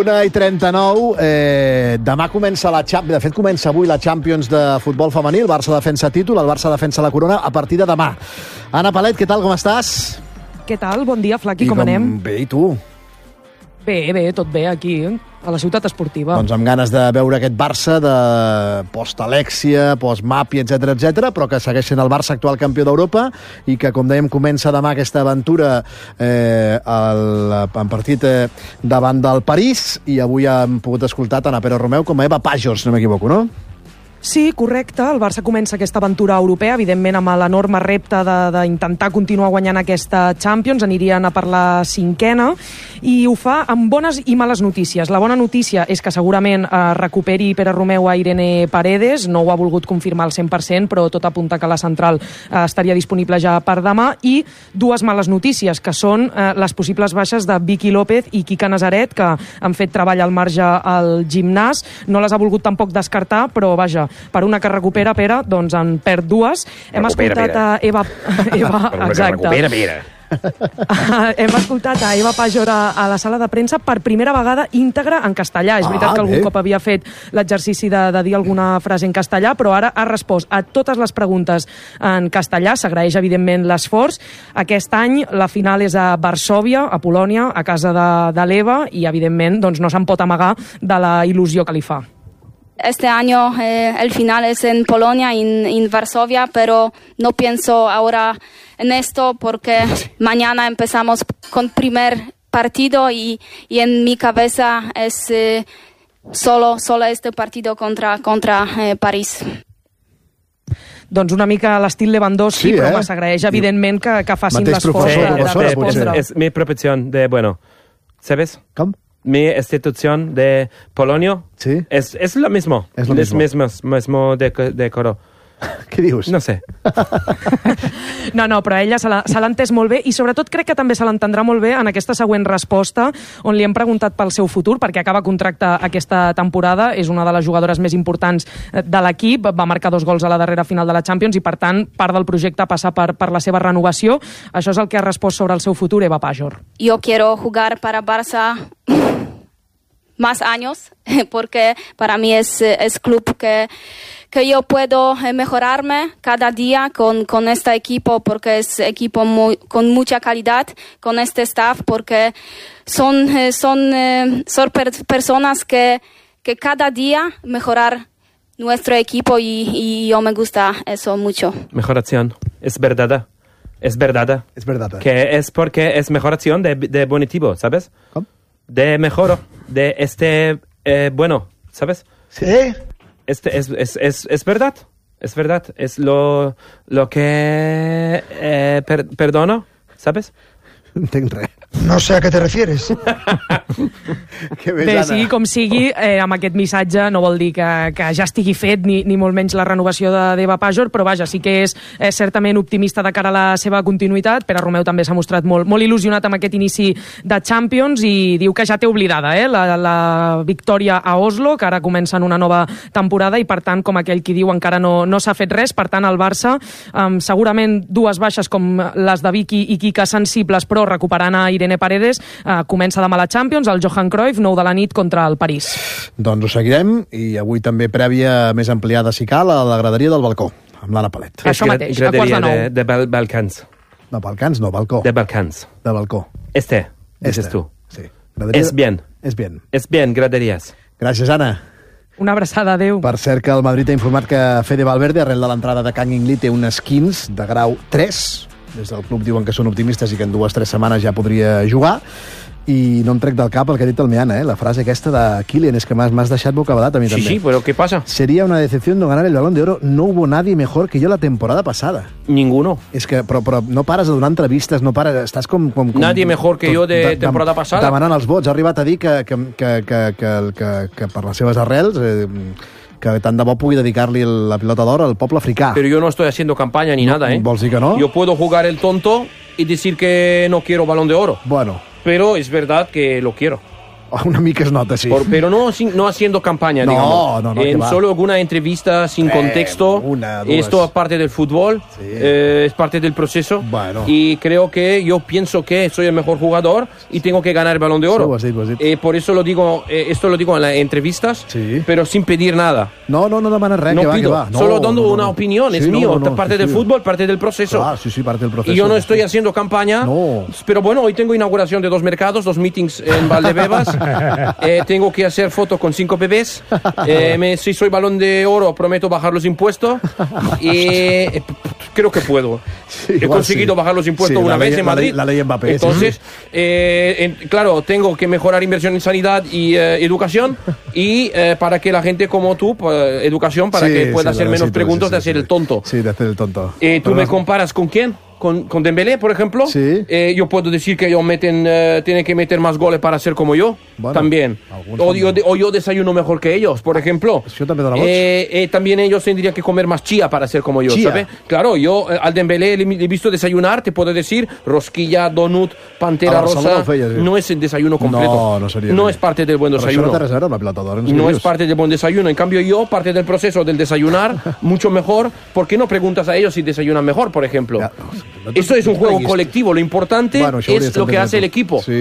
1:39, demà comença de fet comença avui la Champions de futbol femení, el Barça defensa títol, el Barça defensa la corona a partir de demà. Anna Palet, què tal, com estàs? Què tal? Bon dia, Flaqui, com anem? Bé, i tu? Bé, tot bé, aquí, a la ciutat esportiva. Doncs amb ganes de veure aquest Barça de post-Alexia, post-Mapi, etc, però que segueix sent el Barça actual campió d'Europa i que, com dèiem, comença demà aquesta aventura en partit davant del París, i avui hem pogut escoltar tant a Pere Romeu com a Eva Pajos, si no m'equivoco, no? Sí, correcte. El Barça comença aquesta aventura europea, evidentment amb l'enorme repte d'intentar continuar guanyant aquesta Champions. Anirien a per la 5ª i ho fa amb bones i males notícies. La bona notícia és que segurament recuperi Pere Romeu a Irene Paredes. No ho ha volgut confirmar al 100%, però tot apunta que la central estaria disponible ja per demà. I dues males notícies, que són les possibles baixes de Vicky López i Quique Nazaret, que han fet treball al marge al gimnàs. No les ha volgut tampoc descartar, però vaja, per una que recupera Pere, doncs en perd dues. Hem escoltat a Eva... Exacte. Hem escoltat a Eva Pajor a la sala de premsa per primera vegada íntegra en castellà. És veritat que algun cop havia fet l'exercici de dir alguna frase en castellà, però ara ha respost a totes les preguntes en castellà. S'agraeix, evidentment, l'esforç. Aquest any la final és a Varsòvia, a Polònia, a casa de l'Eva, i, evidentment, doncs no se'n pot amagar de la il·lusió que li fa. Este año el final es en Polonia, en Varsovia, pero no pienso ahora en esto porque mañana empezamos con primer partido y en mi cabeza es solo este partido contra París. Doncs una mica a l'estil Lewandowski, però s'agraeix, evidentment, que facin l'esforç de respondre. Es mi profesión de, ¿sabes? ¿Cómo? Mi institución de Polonia es lo mismo. Es lo mismo de coro. Què dius? No sé. No, però ella se l'ha entès molt bé i sobretot crec que també se l'entendrà molt bé en aquesta següent resposta on li hem preguntat pel seu futur, perquè acaba contracte aquesta temporada, és una de les jugadores més importants de l'equip, va marcar 2 gols a la darrera final de la Champions i per tant part del projecte passa per la seva renovació. Això és el que ha respost sobre el seu futur Eva Pajor. Yo quiero jugar para Barça más años porque para mí es club que yo puedo mejorarme cada día con este equipo, porque es equipo con mucha calidad, con este staff, porque son personas que cada día mejorar nuestro equipo y yo me gusta eso mucho. Mejoración, es verdad. Es verdad. Es verdad. Que es porque es mejoración de bonitivo, ¿sabes? ¿Cómo? De mejoro, de bueno, ¿sabes? Sí. Es verdad, es lo que perdono, ¿sabes? No entenc res. No sé a què te refieres. Bé, sigui com sigui, amb aquest missatge no vol dir que ja estigui fet ni molt menys la renovació d'Eva Pajor, però vaja, sí que és certament optimista de cara a la seva continuïtat. Pere Romeu també s'ha mostrat molt il·lusionat amb aquest inici de Champions i diu que ja té oblidada la victòria a Oslo, que ara comença en una nova temporada i per tant, com aquell qui diu, encara no s'ha fet res. Per tant, el Barça, segurament dues baixes com les de Vicky i Quique sensibles, però recuperant a Irene Paredes, comença demà la Champions, el Johan Cruyff, 9 de la nit contra el París. Doncs ho seguirem, i avui també prèvia més ampliada, si cal, a la graderia del balcó, amb l'Anna Palet. Això mateix, a quarts de 9. De Balcans. No, Balcans no, balcó. De Balcans. De balcó. Dices tú. Sí. Es bien. Es bien. Es bien, graderías. Gràcies, Anna. Una abraçada, adéu. Per cert, que el Madrid ha informat que Fede Valverde, arrel de l'entrada de Kang In Lee, té unes 15 de grau 3. Des del club diuen que són optimistes i que en 2 o 3 setmanes ja podria jugar. I no em trec del cap el que ha dit el Meana, la frase aquesta de Kylian, es que m'has deixat bocabadat a mi també. Sí, pero ¿qué pasa? Sería una decepción no ganar el Balón de Oro. No hubo nadie mejor que yo la temporada pasada. Ninguno. És que, però no pares de donar entrevistes, no pares, estàs com nadie mejor que yo de temporada pasada. Demanant els vots. Ha arribat a dir que per les seves arrels... que tant de bo pugui dedicar-li la pilota d'or al poble africà. Pero yo no estoy haciendo campaña ni nada, ¿eh? ¿Vols dir que no? Yo puedo jugar el tonto y decir que no quiero Balón de Oro. Bueno. Pero es verdad que lo quiero. Una mica es nota, sí. Pero no haciendo campaña, digamos. No, en solo alguna entrevista sin contexto. Esto es parte del fútbol, es parte del proceso. Bueno. Y creo que yo pienso que soy el mejor jugador y tengo que ganar el Balón de Oro. Sí, ho has dit. Por eso lo digo, esto lo digo en las entrevistas, pero sin pedir nada. No demanes res, no que pido, va. Solo dando una opinión, es mío, parte del fútbol, parte del proceso. Claro, sí, parte del proceso. Y yo no estoy haciendo campaña, pero bueno, hoy tengo inauguración de 2 mercados, 2 meetings en Valdebebas. tengo que hacer fotos con 5 bebés. Si soy balón de oro, prometo bajar los impuestos. Y creo que puedo. He conseguido bajar los impuestos una vez en Madrid. La ley Mbappé. Entonces, claro, tengo que mejorar inversión en sanidad y educación. Y para que la gente como tú, educación, para que pueda hacer menos preguntas de hacer el tonto. Sí, de hacer el tonto. ¿Tú me comparas con quién? ¿Con Dembélé, por ejemplo? Sí. Yo puedo decir que ellos tienen que meter más goles para ser como yo. Bueno, también. O yo desayuno mejor que ellos, por ejemplo. Yo también doy la voz. También ellos tendrían que comer más chía para ser como yo, ¿sabes? Claro, yo al Dembélé le he visto desayunar, te puedo decir, rosquilla, donut, pantera rosa. No es el desayuno completo. No es parte del buen desayuno. No es parte del buen desayuno. En cambio yo, parte del proceso del desayunar, mucho mejor. ¿Por qué no preguntas a ellos si desayunan mejor, por ejemplo? Esto es un juego colectivo, lo importante es lo que hace el equipo. Sí.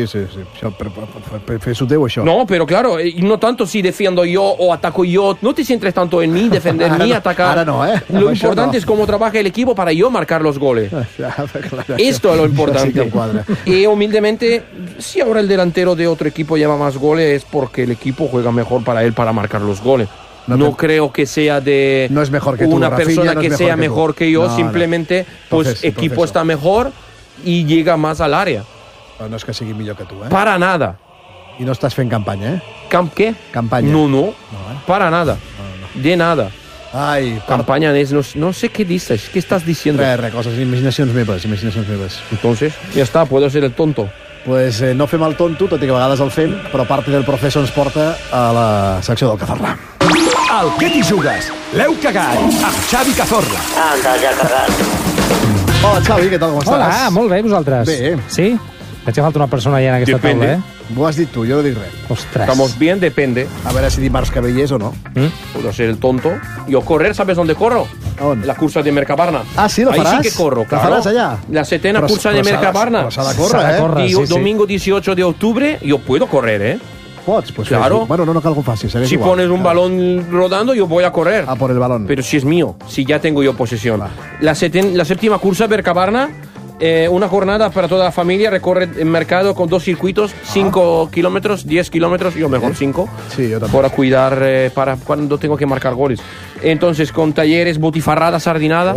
No, pero claro, no tanto si defiendo yo o ataco yo, no te centres tanto en mí, defender mí, atacar. Ahora no, Lo importante es cómo trabaja el equipo para yo marcar los goles. Esto es lo importante. Y humildemente, si ahora el delantero de otro equipo lleva más goles, es porque el equipo juega mejor para él para marcar los goles. No creo que sea de no es mejor que tú, una Rafinha, persona no que sea mejor que yo, simplemente pues equipo está mejor y llega más al área. No és que sigui millor que tu, Para nada. I no estàs fent campanya, ¿Qué? Campanya. No. Para nada. De nada. Ai, campanya és... No sé què dices. ¿Qué estás diciendo? Coses, imaginacions meves. Entonces, ya está, puedo ser el tonto. Pues no fem el tonto, tot i que a vegades el fem, però parte del professor ens porta a la secció del Cazorla. Al Què t'hi jugues? L'heu cagat amb Xavi Cazorla. Anda, ja cagat. Hola, Xavi, què tal, com estàs? Hola, molt bé, vosaltres? Bé. Sí? Veig que falta una persona allà en aquesta taula, Ho has dit tu, jo no dic res. Ostres. Estamos bien, depende. A ver si dimarts que veies o no. Puedo ser el tonto. Yo correr, ¿sabes dónde corro? ¿Dónde? La cursa de Mercabarna. Ah, sí, lo faràs? Ahí sí que corro, claro. ¿Lo faràs allà? La 7ª cursa de Mercabarna. Però s'ha de córrer, Y domingo 18 de octubre, yo puedo correr, Pots, pues claro. Bueno, no cal que ho facis. Si pones un balón rodando, yo voy a correr. A por el balón. Pero si es mío, si ya tengo yo posesión. La 7ª cursa Mercabarna, una jornada para toda la familia, recorre el mercado con 2 circuitos, 5 kilómetros, 10 kilómetros, yo mejor 5, sí, yo para cuidar, para cuando tengo que marcar goles. Entonces, con talleres, botifarrada, sardinada,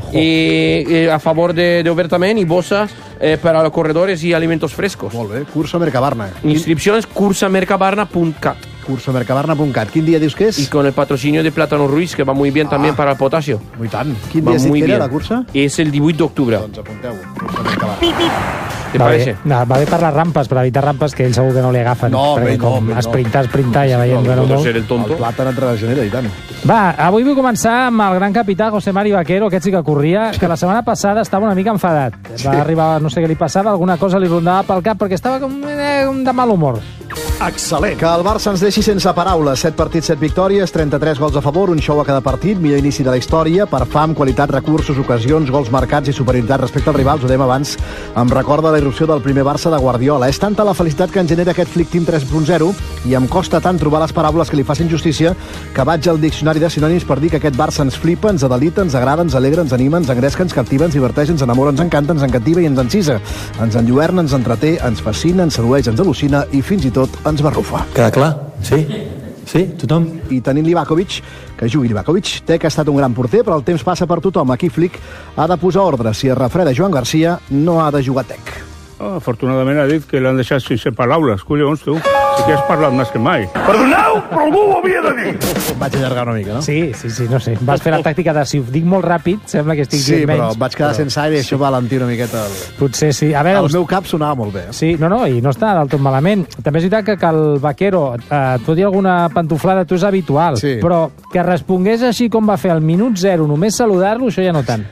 y a favor de Obertamen y bolsas para los corredores y alimentos frescos. Molt bé, Cursa Mercabarna. Inscripciones cursamercabarna.cat. Cursamercabarna.cat. ¿Quin dia dius que és? Y con el patrocinio de Plátano Ruiz, que va muy bien también para el potasio. Muy tant. Quin dia has dit que era la cursa? És el 18 d'octubre. Doncs apunteu, Cursa Mercabarna. ¿Te parece? Va bé per les rampes, per evitar rampes que ell segur que no li agafen. No, perquè com esprintar, ja veiem que no molt. Ser el tonto. El plàtan et regenera, i tant. Va, avui vull començar amb el gran capità José Mari Vaquero, aquest sí que corria, que la setmana passada estava una mica enfadat. Va arribar, no sé què li passava, alguna cosa li rondava pel cap, perquè estava com de mal humor. Excel·lent. Que el Barça ens deixi sense paraules. 7 partits, 7 victòries, 33 gols a favor, un show a cada partit, millor inici de la història, per fam, qualitat, recursos, ocasions, gols marcats i superioritat respecte als rivals. Ho dèiem abans, em recorda la irrupció del primer Barça de Guardiola. És tanta la felicitat que en genera aquest Flick Team 3.0 i em costa tant trobar les paraules que li facin justícia que vaig al diccionari de sinònims per dir que aquest Barça ens flipa, ens adelita, ens agrada, ens alegra, ens anima, ens engresca, ens captiva, ens diverteix, ens enamora, ens encanta, ens encativa i ens encisa. Ens enlluerna, ens entreté, ens fascina, ens sedueix, ens al·lucina i fins i tot ens barrufa. Queda clar? Sí? Sí? Tothom? I tenint Livakovic, que jugui Livakovic, té que ha estat un gran porter, però el temps passa per tothom. Aquí Flick ha de posar ordre. Si es refreda Joan Garcia, no ha de jugar Tec. Afortunadament ha dit que l'han deixat sense paraules. Collons, tu. Sí que has parlat més que mai. Perdoneu, però algú ho havia de dir. Vaig allargar una mica, no? Sí, no sé. Vas fer la tàctica de si ho dic molt ràpid, sembla que estic dient menys. Sí, però vaig quedar sense aire i això va alentir una miqueta. Potser sí. A veure, el meu cap sonava molt bé. Sí, no, i no està del tot malament. També és veritat que el Vaquero et pot dir alguna pantuflada, tu és habitual, però que respongués així com va fer al minut 0, només saludar-lo, això ja no tant.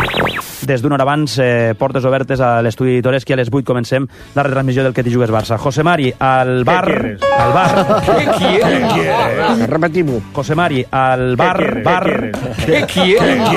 Des d'una hora abans, portes obertes a l'estudi Toreski, a les 8 comencem la retransmissió del Que t'hi jugues Barça. José Mari, al bar... Al bar... ¿Qué quieres? Repetimos. José Mari, al bar... ¿Qué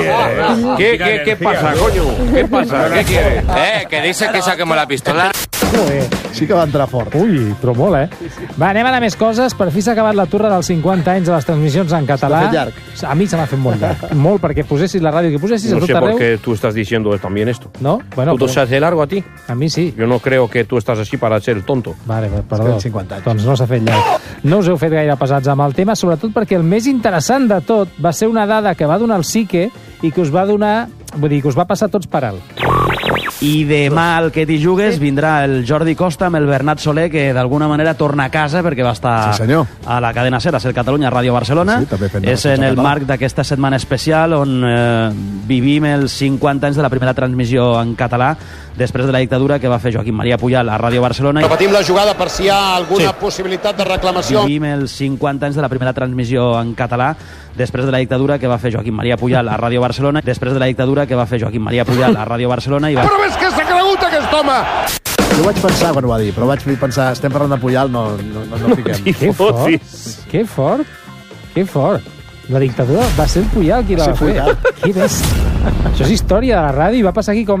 quieres? ¿Qué pasa, coño? ¿Qué pasa? ¿Qué quieres? Que dice que saquemos la pistola. Sí que va entrar fort. Ui, però molt, Va, anem a anar més coses. Per fi s'ha acabat la turra dels 50 anys de les transmissions en català. S'ha fet llarg. A mi se m'ha fet molt llarg. Molt, perquè posessis la ràdio que posessis a No tot sé arreu. por qué tú estás diciendo también esto. No? Bueno, ¿Tú te hace largo a ti? A mi sí. Yo no creo que tú estás así para ser el tonto. Vale, perdó. 50 anys. Doncs no s'ha fet llarg. No us heu fet gaire pesats amb el tema, sobretot perquè el més interessant de tot va ser una dada que va donar el Sique i que us va donar... Vull dir, que us va passar tots per alt. I demà al Que t'hi jugues vindrà el Jordi Costa amb el Bernat Soler, que d'alguna manera torna a casa perquè va estar a la cadena SER, a Ser Catalunya, Ràdio Barcelona. Sí, també fent És en el marc d'aquesta setmana especial on vivim els 50 anys de la primera transmissió en català després de la dictadura que va fer Joaquim Maria Pujal a Ràdio Barcelona. Repetim la jugada per si hi ha alguna possibilitat de reclamació. Vivim els 50 anys de la primera transmissió en català després de la dictadura que va fer Joaquim Maria Pujal a Ràdio Barcelona. Després de la dictadura que va fer Joaquim Maria Pujal a Ràdio Barcelona. I va... Però ves que s'ha cregut aquest home! Jo vaig pensar quan ho va dir, però vaig pensar, estem parlant de Pujal, no fiquem. Que fort! Que fort! Que fort! La dictadura va ser el Pujal qui la va fer. Qui ves? Això és història de la ràdio i va passar aquí com...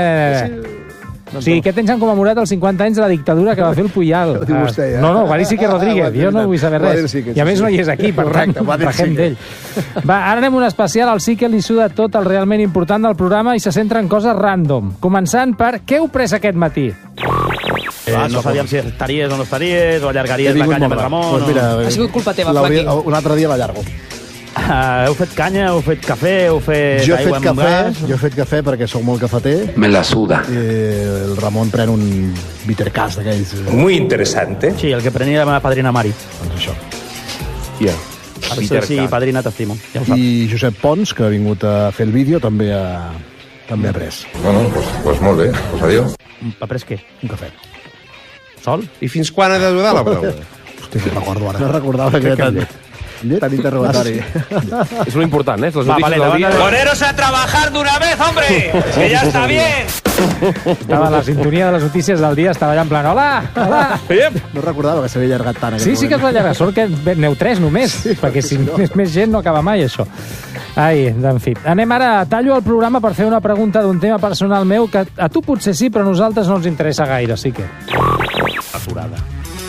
O sigui, aquest any s'han commemorat els 50 anys de la dictadura que va fer el Pujal. Ho diu vostè, ja. No, ho va dir Sique Rodríguez. Jo no vull saber res. I a més no hi és aquí, per tant, rajem d'ell. Va, ara anem un especial. Al Sique li suda tot el realment important del programa i se centra en coses random. Començant per què heu pres aquest matí? No sabíem si estaries o no estaries, o allargaries la canya amb el Ramon... Pues mira, Ha sigut culpa teva, Flaqui. Un altre dia l'allargo. Heu fet canya, heu fet cafè, heu fet Jo he aigua fet amb gas... jo he fet cafè perquè sóc molt cafeter. Me la suda. El Ramon pren un bittercast d'aquells. Muy interesante. Sí, el que prenia la meva padrina Mari. Doncs això. A veure si padrina t'estimo. Ja ho saps. I Josep Pons, que ha vingut a fer el vídeo, també ha pres. Bueno, pues molt bé. Pues adiós. Ha pres què? Un cafè. Sol? I fins quan ha de durar la paraula? Hosti, no recordo ara. No recordava que era tan interrogatori. És lo important, les notícies del dia. ¡Poneros a trabajar de una vez, hombre! ¡Que ya está bien! Estava la sintonia de les notícies del dia, estava allà en plan, hola, hola. No recordava que s'havia allargat tant. Sí que es va allargar, sort que neu 3 només, perquè si més gent no acaba mai, això. Ai, en fi. Anem ara, tallo el programa per fer una pregunta d'un tema personal meu que a tu potser sí, però a nosaltres no ens interessa gaire, sí que. Aturada.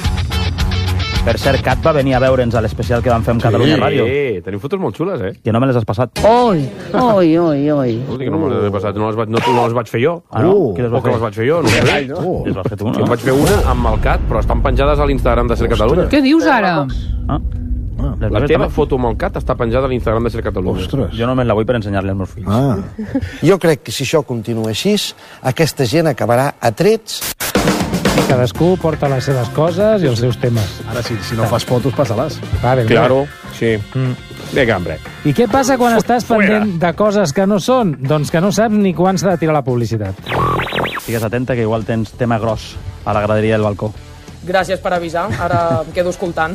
Per cert, Cat va venir a veure'ns a l'especial que vam fer amb Catalunya Ràdio. Sí, tenim fotos molt xules, Que no me les has passat. Oi. Escolta, que no me les he passat, no les vaig fer jo. Ah, no? Qui les va O que fer? les vaig fer jo, no sé. Les vas fer tu, Jo no? en vaig fer una amb el Cat, però estan penjades a l'Instagram de Ser Catalunya. Què dius ara? Les La vas teva fer foto amb el Cat està penjada a l'Instagram de Ser Catalunya. Ostres. Jo només la vull per ensenyar-li als meus fills. Jo crec que si això continua així, aquesta gent acabarà a trets. I cadascú porta les seves coses i els seus temes. Ara, si no fas fotos, passa-les. Vale, Claro, sí. Vinga, hombre. I què passa quan estàs pendent de coses que no són? Doncs que no saps ni quan s'ha de tirar la publicitat. Estigues atenta, que igual tens tema gros a la graderia del balcó. Gràcies per avisar, ara em quedo escoltant.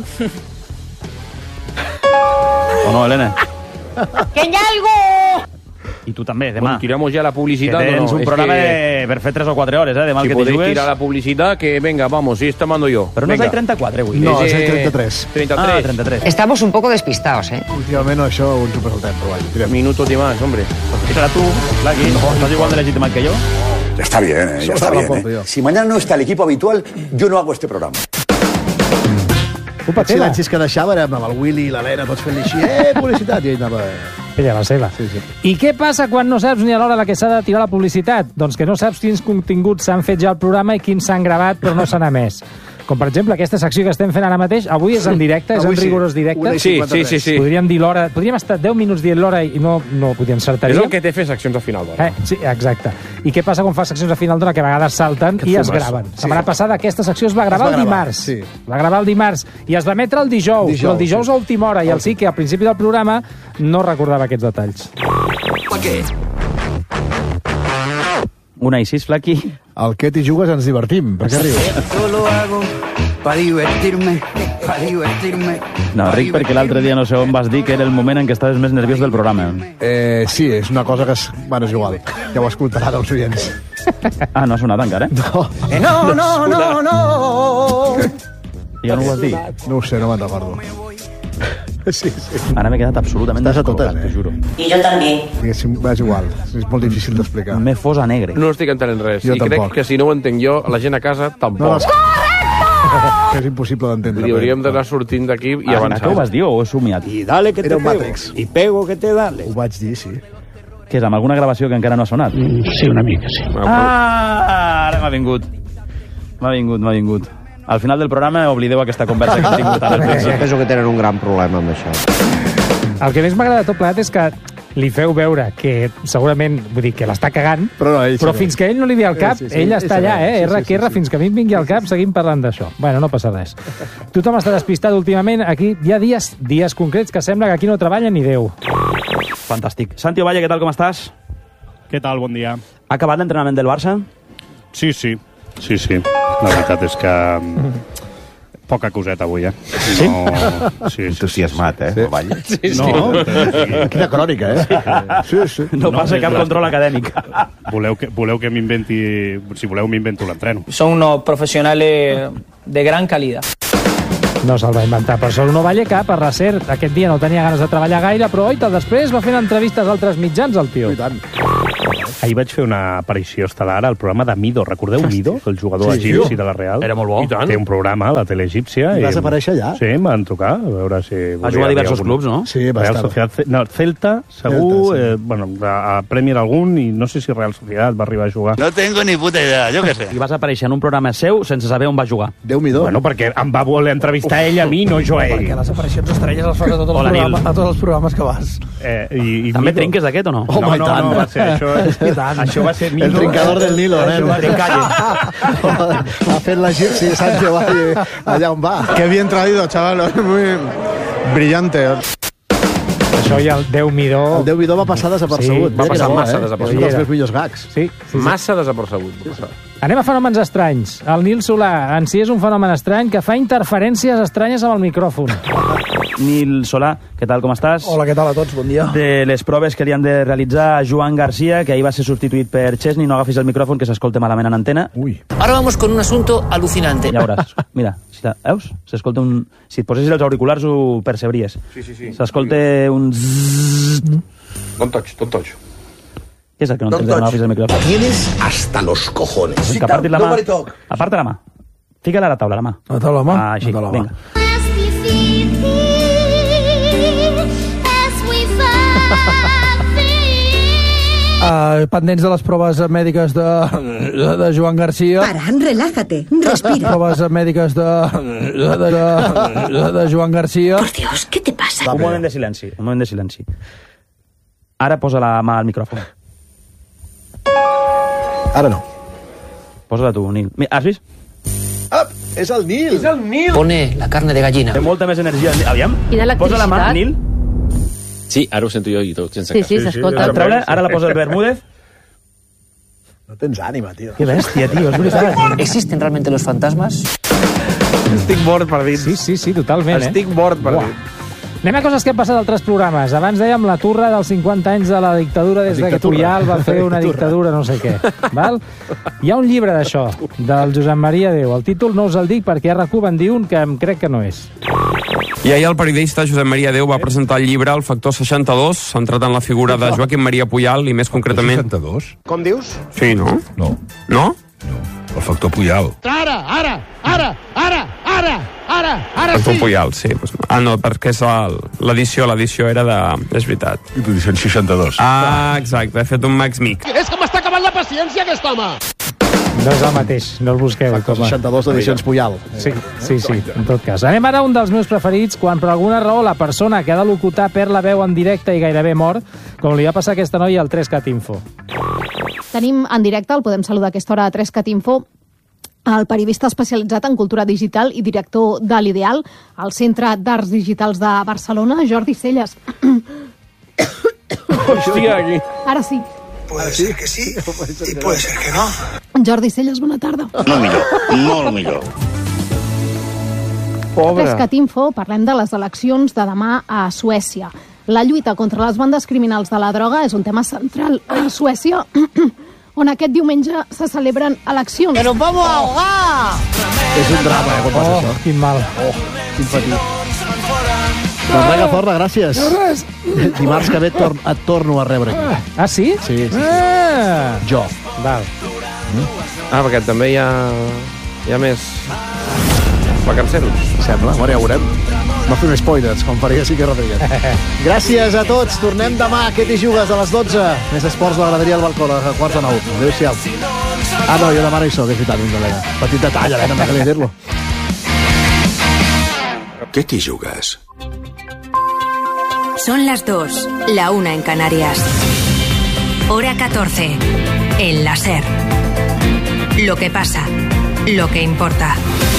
O no, Helena? ¡Que hay algo! I tu també, demà. Bueno, tiramos ya la Que publicidad. tens un Es programa que per fer 3 o 4 hores, demà si el que t'hi podéis jugues. tirar la publicidad, que venga, vamos, si esta mando yo. Però no és Venga. el 34, avui. No, és Ese- el 33. 33. Ah, 33. Estamos un poco despistados, ¿eh? Últimament això ho ens ho saltem, però vaja, tirem. Minutos de más, hombre. Tira tu, Lagui, estàs igual de legitimat que jo? Ya está bien, ya está bien. Si mañana no está el equipo habitual, yo no hago este programa. Els silencis que deixava érem amb el Willy i l'Helena tots fent-li així, publicitat, i ell anava... Ella, la seva. Sí. I què passa quan no saps ni a l'hora de la que s'ha de tirar la publicitat? Doncs que no saps quins continguts s'han fet ja al programa i quins s'han gravat però no s'han emès. Com, per exemple, aquesta secció que estem fent ara mateix, avui és en directe, és en rigorós directe. Sí. Podríem dir l'hora, podríem estar 10 minuts dient l'hora i no podíem encertar. És el que té fer seccions a final d'hora. Sí, exacte. I què passa quan fas seccions a final d'hora que a vegades salten i es graven? La setmana passada aquesta secció es va gravar el dimarts. Sí. Va gravar el dimarts i es va emetre el dijous, però el dijous a última hora, i el sí que al principi del programa no recordava aquests detalls. Una i 6, Flaqui. Al que t'hi jugues ens divertim. Per què rius? Esto lo hago para divertirme, No, ric perquè l'altre dia no sé on vas dir que era el moment en què estaves més nerviós del programa. Sí, és una cosa que és... Bueno, és igual. Ja ho escoltaran els oients. Ah, no ha sonat encara? No. No. Ja no ho vas dir? No ho sé, no me'n recordo. Sí. Ara m'he quedat absolutament descol·locat, t'ho juro. I jo també. Diguéssim, és igual, és molt difícil d'explicar. M'he fos a negre. No estic entenent res. Jo I tampoc. crec que si no ho entenc jo, la gent a casa tampoc. És impossible d'entendre. I hauríem d'anar sortint d'aquí i avançar. Què ho vas dir o ho he somiat? I dale que te Era un pego. Matrix. I pego que te dale. Ho vaig dir, sí. Què és, amb alguna gravació que encara no ha sonat? Sí, una mica, sí. Ara m'ha vingut. M'ha vingut. Al final del programa oblideu aquesta conversa que hem tingut ara. Penso que tenen un gran problema amb això. El que més m'agrada de tot plegat és que li feu veure que segurament, vull dir, que l'està cagant, però fins que ell no li ve al cap, ell està allà, R, fins que a mi em vingui al cap, seguim parlant d'això. Bueno, no passa res. Tothom està despistat últimament. Aquí hi ha dies concrets que sembla que aquí no treballa ni Déu. Fantàstic. Santi Ovalle, què tal, com estàs? Què tal, bon dia. Ha acabat l'entrenament del Barça? Sí. La veritat és que poca coseta avui, Sí? No... Sí. Entusiasmat, Ovalle? Sí. No, quina crònica, Sí. No passa cap control acadèmic. Voleu que m'inventi... Si voleu, m'invento l'entreno. Son unos profesionales de gran calidad. No se'l va inventar, però són un Ovalle que, per recert, aquest dia no tenia ganes de treballar gaire, però oita, després va fent entrevistes a altres mitjans, el tio. I tant. Ahir vaig fer una aparició estel·lar al programa de Mido. Recordeu Mido, el jugador egipci de la Real? Era molt bo. I tant. Té un programa a la tele egípcia. I vas aparèixer allà? Sí, em van trucar, a veure si... Va jugar a diversos clubs, no? Sí, va Real estar. Sociedad... No, Celta, segur, Celta, a Premier algun, i no sé si Real Sociedad va arribar a jugar. No tengo ni puta idea, jo què sé. I vas aparèixer en un programa seu sense saber on va jugar. Déu-n'hi-do. Bueno, perquè em va voler entrevistar ell a mi, no jo a ell. Perquè les aparicions estrelles les fas a tots els programes que vas. També trinques d'aquest o no? No, va ser això va ser El trincador del Nilo, ha fet l'egipci Santi Ovalle allà on va. Qué bien traído, chaval, muy brillante. Això i el Déu-m'hi-do... El Déu-m'hi-do va passar desapercebut. Va passar massa desapercebut. Un dels meus millors gags. Sí. Massa desapercebut. Anem a fenòmens estranys. El Nil Solà en si és un fenomen estrany que fa interferències estranyes amb el micròfon. Nil Solà, què tal, com estàs? Hola, què tal a tots? Bon dia. De les proves que li han de realitzar a Joan García, que ahir va ser substituït per Chesney, no agafis el micròfon, que s'escolta malament en antena. Ui. Ahora vamos con un asunto alucinante. Ja veuràs. Mira, veus? S'escolta un... Si et posessis els auriculars ho percebries. Sí. S'escolta un... Don't touch. Què és el que no entens? No agafis el micròfon. Tienes hasta los cojones. Que apartis la mà. Aparta la mà. Fica-la a la taula, la mà. A la taula, la mà? Ah, així, vinga. Pendents de les proves mèdiques de Joan Garcia. Paran, relájate, respira. Proves mèdiques de Joan Garcia. Por Dios, ¿qué te pasa? Un moment de silenci. Ara posa la mà al micròfon. Ara no. Posa-la tu, Nil. Has vist? És el Nil! Pone la carne de gallina. Té molta més energia. Aviam, posa la mà, Nil. Sí, ara ho sento jo i tot, sense Sí, s'escolta. Ara la posa el Bermúdez. No tens ànima, tio. Que bèstia, tio, és veritat. ¿Existen realmente los fantasmas? Estic mort per dins. Sí, totalment, Estic mort per dins. Anem a coses que han passat a altres programes. Abans dèiem la turra dels 50 anys de la dictadura des que Puyal va fer una dictadura no sé què. Val? Hi ha un llibre d'això, del Josep Maria Déu. El títol no us el dic perquè a RAC1 van dir un que em crec que no és. I ahir el periodista Josep Maria Déu va presentar el llibre El factor 62, centrat en la figura de Joaquim Maria Puyal i més concretament... 62? Com dius? Sí, no? No. No? El factor Puyal. Ara Factor Puyal, sí. No, perquè és l'edició era de... És veritat. I tu dius 62. Ah, exacte, he fet un Max Mix. És que m'està acabant la paciència, aquest home! No és el mateix, no el busqueu. Factor 62 d'edicions Puyal. Sí, en tot cas. Anem ara a un dels meus preferits, quan per alguna raó la persona que ha de locutar perd la veu en directe i gairebé mor, com li va passar a aquesta noia al 3CAT Info. Tenim en directe, el podem saludar a aquesta hora a 3CAT Info, el periodista especialitzat en cultura digital i director de l'Ideal, al Centre d'Arts Digitals de Barcelona, Jordi Celles. Hòstia, aquí. Ara sí. Puede ser que sí y puede ser que no. Jordi Celles, bona tarda. No el millor. Pobre. 3CAT Info, parlem de les eleccions de demà a Suècia. La lluita contra les bandes criminals de la droga és un tema central a Suècia, on aquest diumenge se celebren eleccions. ¡Que nos vamos a ahogar! És un drama, quan passa això. Quin mal. Quin petit. Doncs res, Cazorla, gràcies. Dimarts que ve et torno a rebre aquí. Ah, sí? Sí. Jo. Val. Perquè també hi ha més vacanceros. Sembla, bueno, ja ho veurem. No fem spoilers, com faria Sique Rodríguez. Gràcies a tots. Tornem demà. Què t'hi jugues a les 12? Més esports, la graderia al balcó, a quarts de 9. Adéu-siau. Ah, no, jo demà no hi soc, és veritat, Elena. Petit detall, Elena, m'ha de dir-lo. ¿Qué te jugas? Son las 2, la 1 en Canarias. Hora 14, en la SER. Lo que pasa, lo que importa.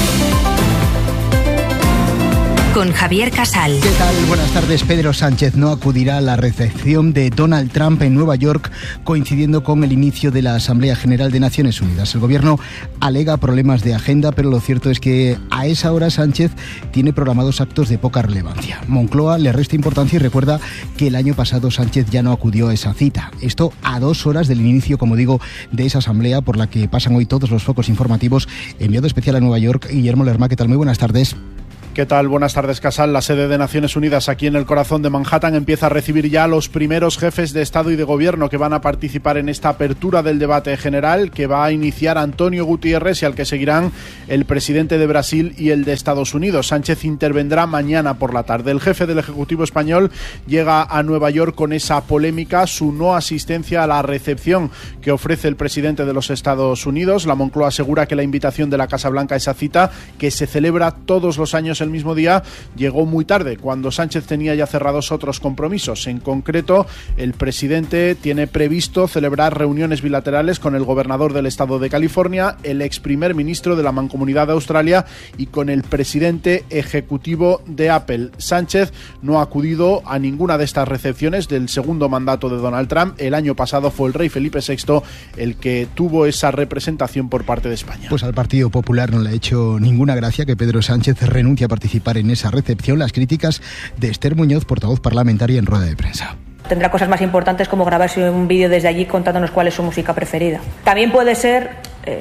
Con Javier Casal. ¿Qué tal? Buenas tardes. Pedro Sánchez no acudirá a la recepción de Donald Trump en Nueva York, coincidiendo con el inicio de la Asamblea General de Naciones Unidas. El gobierno alega problemas de agenda, pero lo cierto es que a esa hora Sánchez tiene programados actos de poca relevancia. Moncloa le resta importancia y recuerda que el año pasado Sánchez ya no acudió a esa cita. Esto a 2 horas del inicio, como digo, de esa asamblea por la que pasan hoy todos los focos informativos. Enviado especial a Nueva York, Guillermo Lerma. ¿Qué tal? Muy buenas tardes. ¿Qué tal? Buenas tardes, Casal. La sede de Naciones Unidas aquí en el corazón de Manhattan empieza a recibir ya a los primeros jefes de Estado y de Gobierno que van a participar en esta apertura del debate general que va a iniciar Antonio Guterres y al que seguirán el presidente de Brasil y el de Estados Unidos. Sánchez intervendrá mañana por la tarde. El jefe del Ejecutivo español llega a Nueva York con esa polémica, su no asistencia a la recepción que ofrece el presidente de los Estados Unidos. La Moncloa asegura que la invitación de la Casa Blanca a esa cita, que se celebra todos los años el mismo día, llegó muy tarde, cuando Sánchez tenía ya cerrados otros compromisos. En concreto, el presidente tiene previsto celebrar reuniones bilaterales con el gobernador del estado de California, el ex primer ministro de la Mancomunidad de Australia y con el presidente ejecutivo de Apple. Sánchez no ha acudido a ninguna de estas recepciones del segundo mandato de Donald Trump. El año pasado fue el rey Felipe VI el que tuvo esa representación por parte de España. Pues al Partido Popular no le ha hecho ninguna gracia que Pedro Sánchez renuncie a participar en esa recepción. Las críticas de Esther Muñoz, portavoz parlamentaria en rueda de prensa. Tendrá cosas más importantes como grabarse un vídeo desde allí contándonos cuál es su música preferida. También puede ser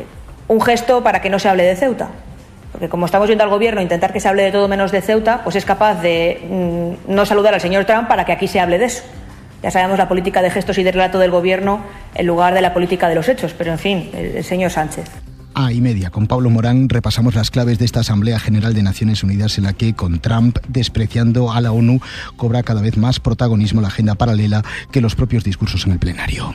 un gesto para que no se hable de Ceuta. Porque como estamos viendo al gobierno intentar que se hable de todo menos de Ceuta, pues es capaz de no saludar al señor Trump para que aquí se hable de eso. Ya sabemos la política de gestos y de relato del gobierno en lugar de la política de los hechos. Pero en fin, el señor Sánchez. A:30. Con Pablo Morán repasamos las claves de esta Asamblea General de Naciones Unidas en la que, con Trump despreciando a la ONU, cobra cada vez más protagonismo la agenda paralela que los propios discursos en el plenario.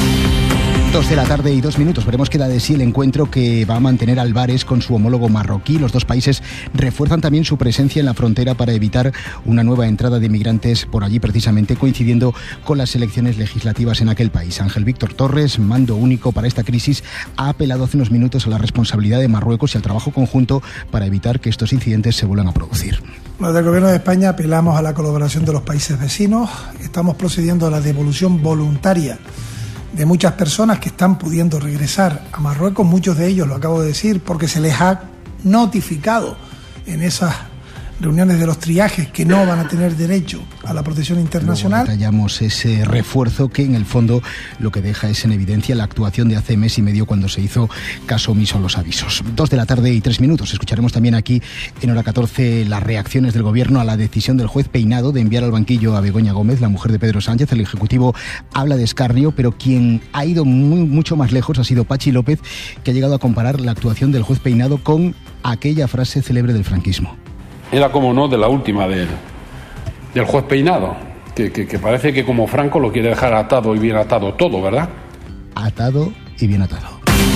2 de la tarde y 2 minutos. Veremos qué da de sí el encuentro que va a mantener Álvarez con su homólogo marroquí. Los dos países refuerzan también su presencia en la frontera para evitar una nueva entrada de migrantes por allí, precisamente coincidiendo con las elecciones legislativas en aquel país. Ángel Víctor Torres, mando único para esta crisis, ha apelado hace unos minutos a la responsabilidad de Marruecos y al trabajo conjunto para evitar que estos incidentes se vuelvan a producir. Desde el Gobierno de España apelamos a la colaboración de los países vecinos. Estamos procediendo a la devolución voluntaria de muchas personas que están pudiendo regresar a Marruecos, muchos de ellos, lo acabo de decir, porque se les ha notificado en esas reuniones de los triajes que no van a tener derecho a la protección internacional. Luego detallamos ese refuerzo que en el fondo lo que deja es en evidencia la actuación de hace mes y medio cuando se hizo caso omiso a los avisos. 2 de la tarde y 3 minutos. Escucharemos también aquí en hora 14 las reacciones del gobierno a la decisión del juez Peinado de enviar al banquillo a Begoña Gómez, la mujer de Pedro Sánchez. El Ejecutivo habla de escarnio, pero quien ha ido mucho más lejos ha sido Pachi López, que ha llegado a comparar la actuación del juez Peinado con aquella frase célebre del franquismo. Era como no de la última del juez Peinado, que parece que como Franco lo quiere dejar atado y bien atado todo, ¿verdad? Atado y bien atado.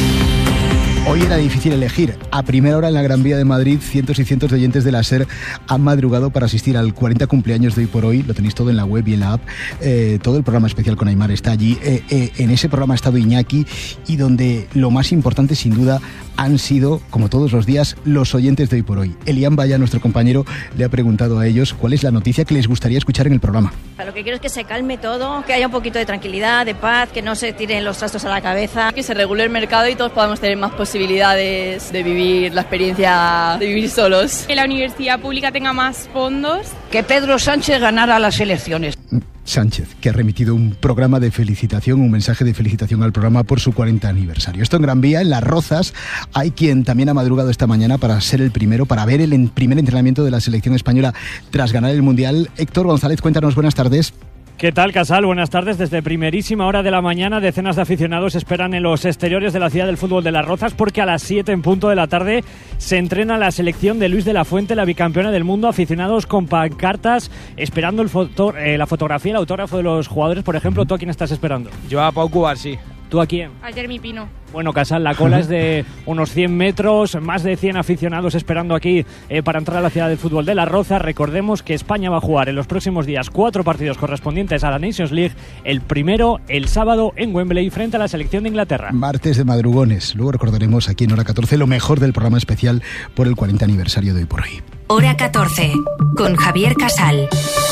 Hoy era difícil elegir. A primera hora en la Gran Vía de Madrid, cientos y cientos de oyentes de la SER han madrugado para asistir al 40 cumpleaños de Hoy por Hoy. Lo tenéis todo en la web y en la app. Todo el programa especial con Aimar está allí. En ese programa ha estado Iñaki y donde lo más importante, sin duda, han sido, como todos los días, los oyentes de Hoy por Hoy. Elian Vaya, nuestro compañero, le ha preguntado a ellos cuál es la noticia que les gustaría escuchar en el programa. Lo que quiero es que se calme todo, que haya un poquito de tranquilidad, de paz, que no se tiren los trastos a la cabeza. Que se regule el mercado y todos podamos tener más posibilidades de vivir la experiencia de vivir solos. Que la universidad pública tenga más fondos. Que Pedro Sánchez ganara las elecciones. Sánchez, que ha remitido un programa de felicitación, un mensaje de felicitación al programa por su 40 aniversario. Esto en Gran Vía, en Las Rozas, hay quien también ha madrugado esta mañana para ser el primero, para ver el primer entrenamiento de la selección española tras ganar el Mundial. Héctor González, cuéntanos, buenas tardes. ¿Qué tal, Casal? Buenas tardes. Desde primerísima hora de la mañana, decenas de aficionados esperan en los exteriores de la ciudad del fútbol de Las Rozas porque a las 7 en punto de la tarde se entrena la selección de Luis de la Fuente, la bicampeona del mundo. Aficionados con pancartas esperando la fotografía, el autógrafo de los jugadores. Por ejemplo, ¿tú a quién estás esperando? Yo a Pau Cubarsí. ¿Tú a quién? A Jeremy Pino. Bueno, Casal, la cola es de unos 100 metros, más de 100 aficionados esperando aquí para entrar a la ciudad del fútbol de Las Rozas. Recordemos que España va a jugar en los próximos días 4 partidos correspondientes a la Nations League. El primero, el sábado, en Wembley, frente a la selección de Inglaterra. Martes de madrugones. Luego recordaremos aquí en Hora 14 lo mejor del programa especial por el 40 aniversario de Hoy por Hoy. Hora 14, con Javier Casal.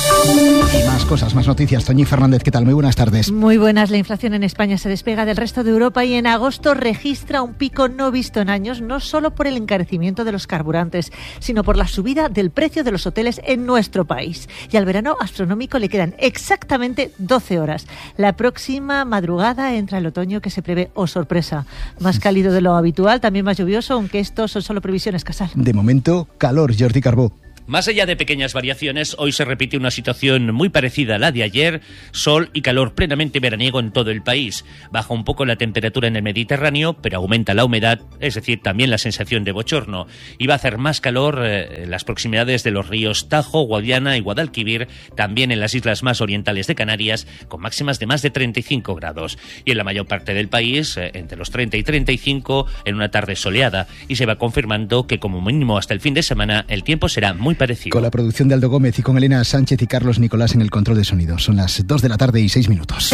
Y más cosas, más noticias. Toñi Fernández, ¿qué tal? Muy buenas tardes. Muy buenas. La inflación en España se despega del resto de Europa y en agosto registra un pico no visto en años, no solo por el encarecimiento de los carburantes, sino por la subida del precio de los hoteles en nuestro país. Y al verano astronómico le quedan exactamente 12 horas. La próxima madrugada entra el otoño que se prevé, oh sorpresa, más cálido de lo habitual, también más lluvioso, aunque estos son solo previsiones, Casal. De momento, calor, Jordi Carbó. Más allá de pequeñas variaciones, hoy se repite una situación muy parecida a la de ayer, sol y calor plenamente veraniego en todo el país. Baja un poco la temperatura en el Mediterráneo, pero aumenta la humedad, es decir, también la sensación de bochorno. Y va a hacer más calor en las proximidades de los ríos Tajo, Guadiana y Guadalquivir, también en las islas más orientales de Canarias, con máximas de más de 35 grados. Y en la mayor parte del país, entre los 30 y 35, en una tarde soleada. Y se va confirmando que como mínimo hasta el fin de semana el tiempo será muy parecido. Con la producción de Aldo Gómez y con Elena Sánchez y Carlos Nicolás en el control de sonido. Son las 2 de la tarde y 6 minutos.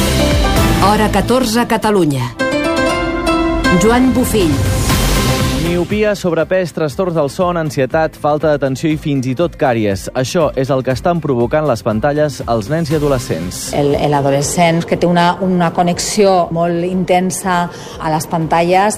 Hora 14, Catalunya. Joan Bufill. Miopia, sobrepès, trastorns del son, ansietat, falta d'atenció i fins i tot càries. Això és el que estan provocant les pantalles als nens i adolescents. El adolescent que té una connexió molt intensa a les pantalles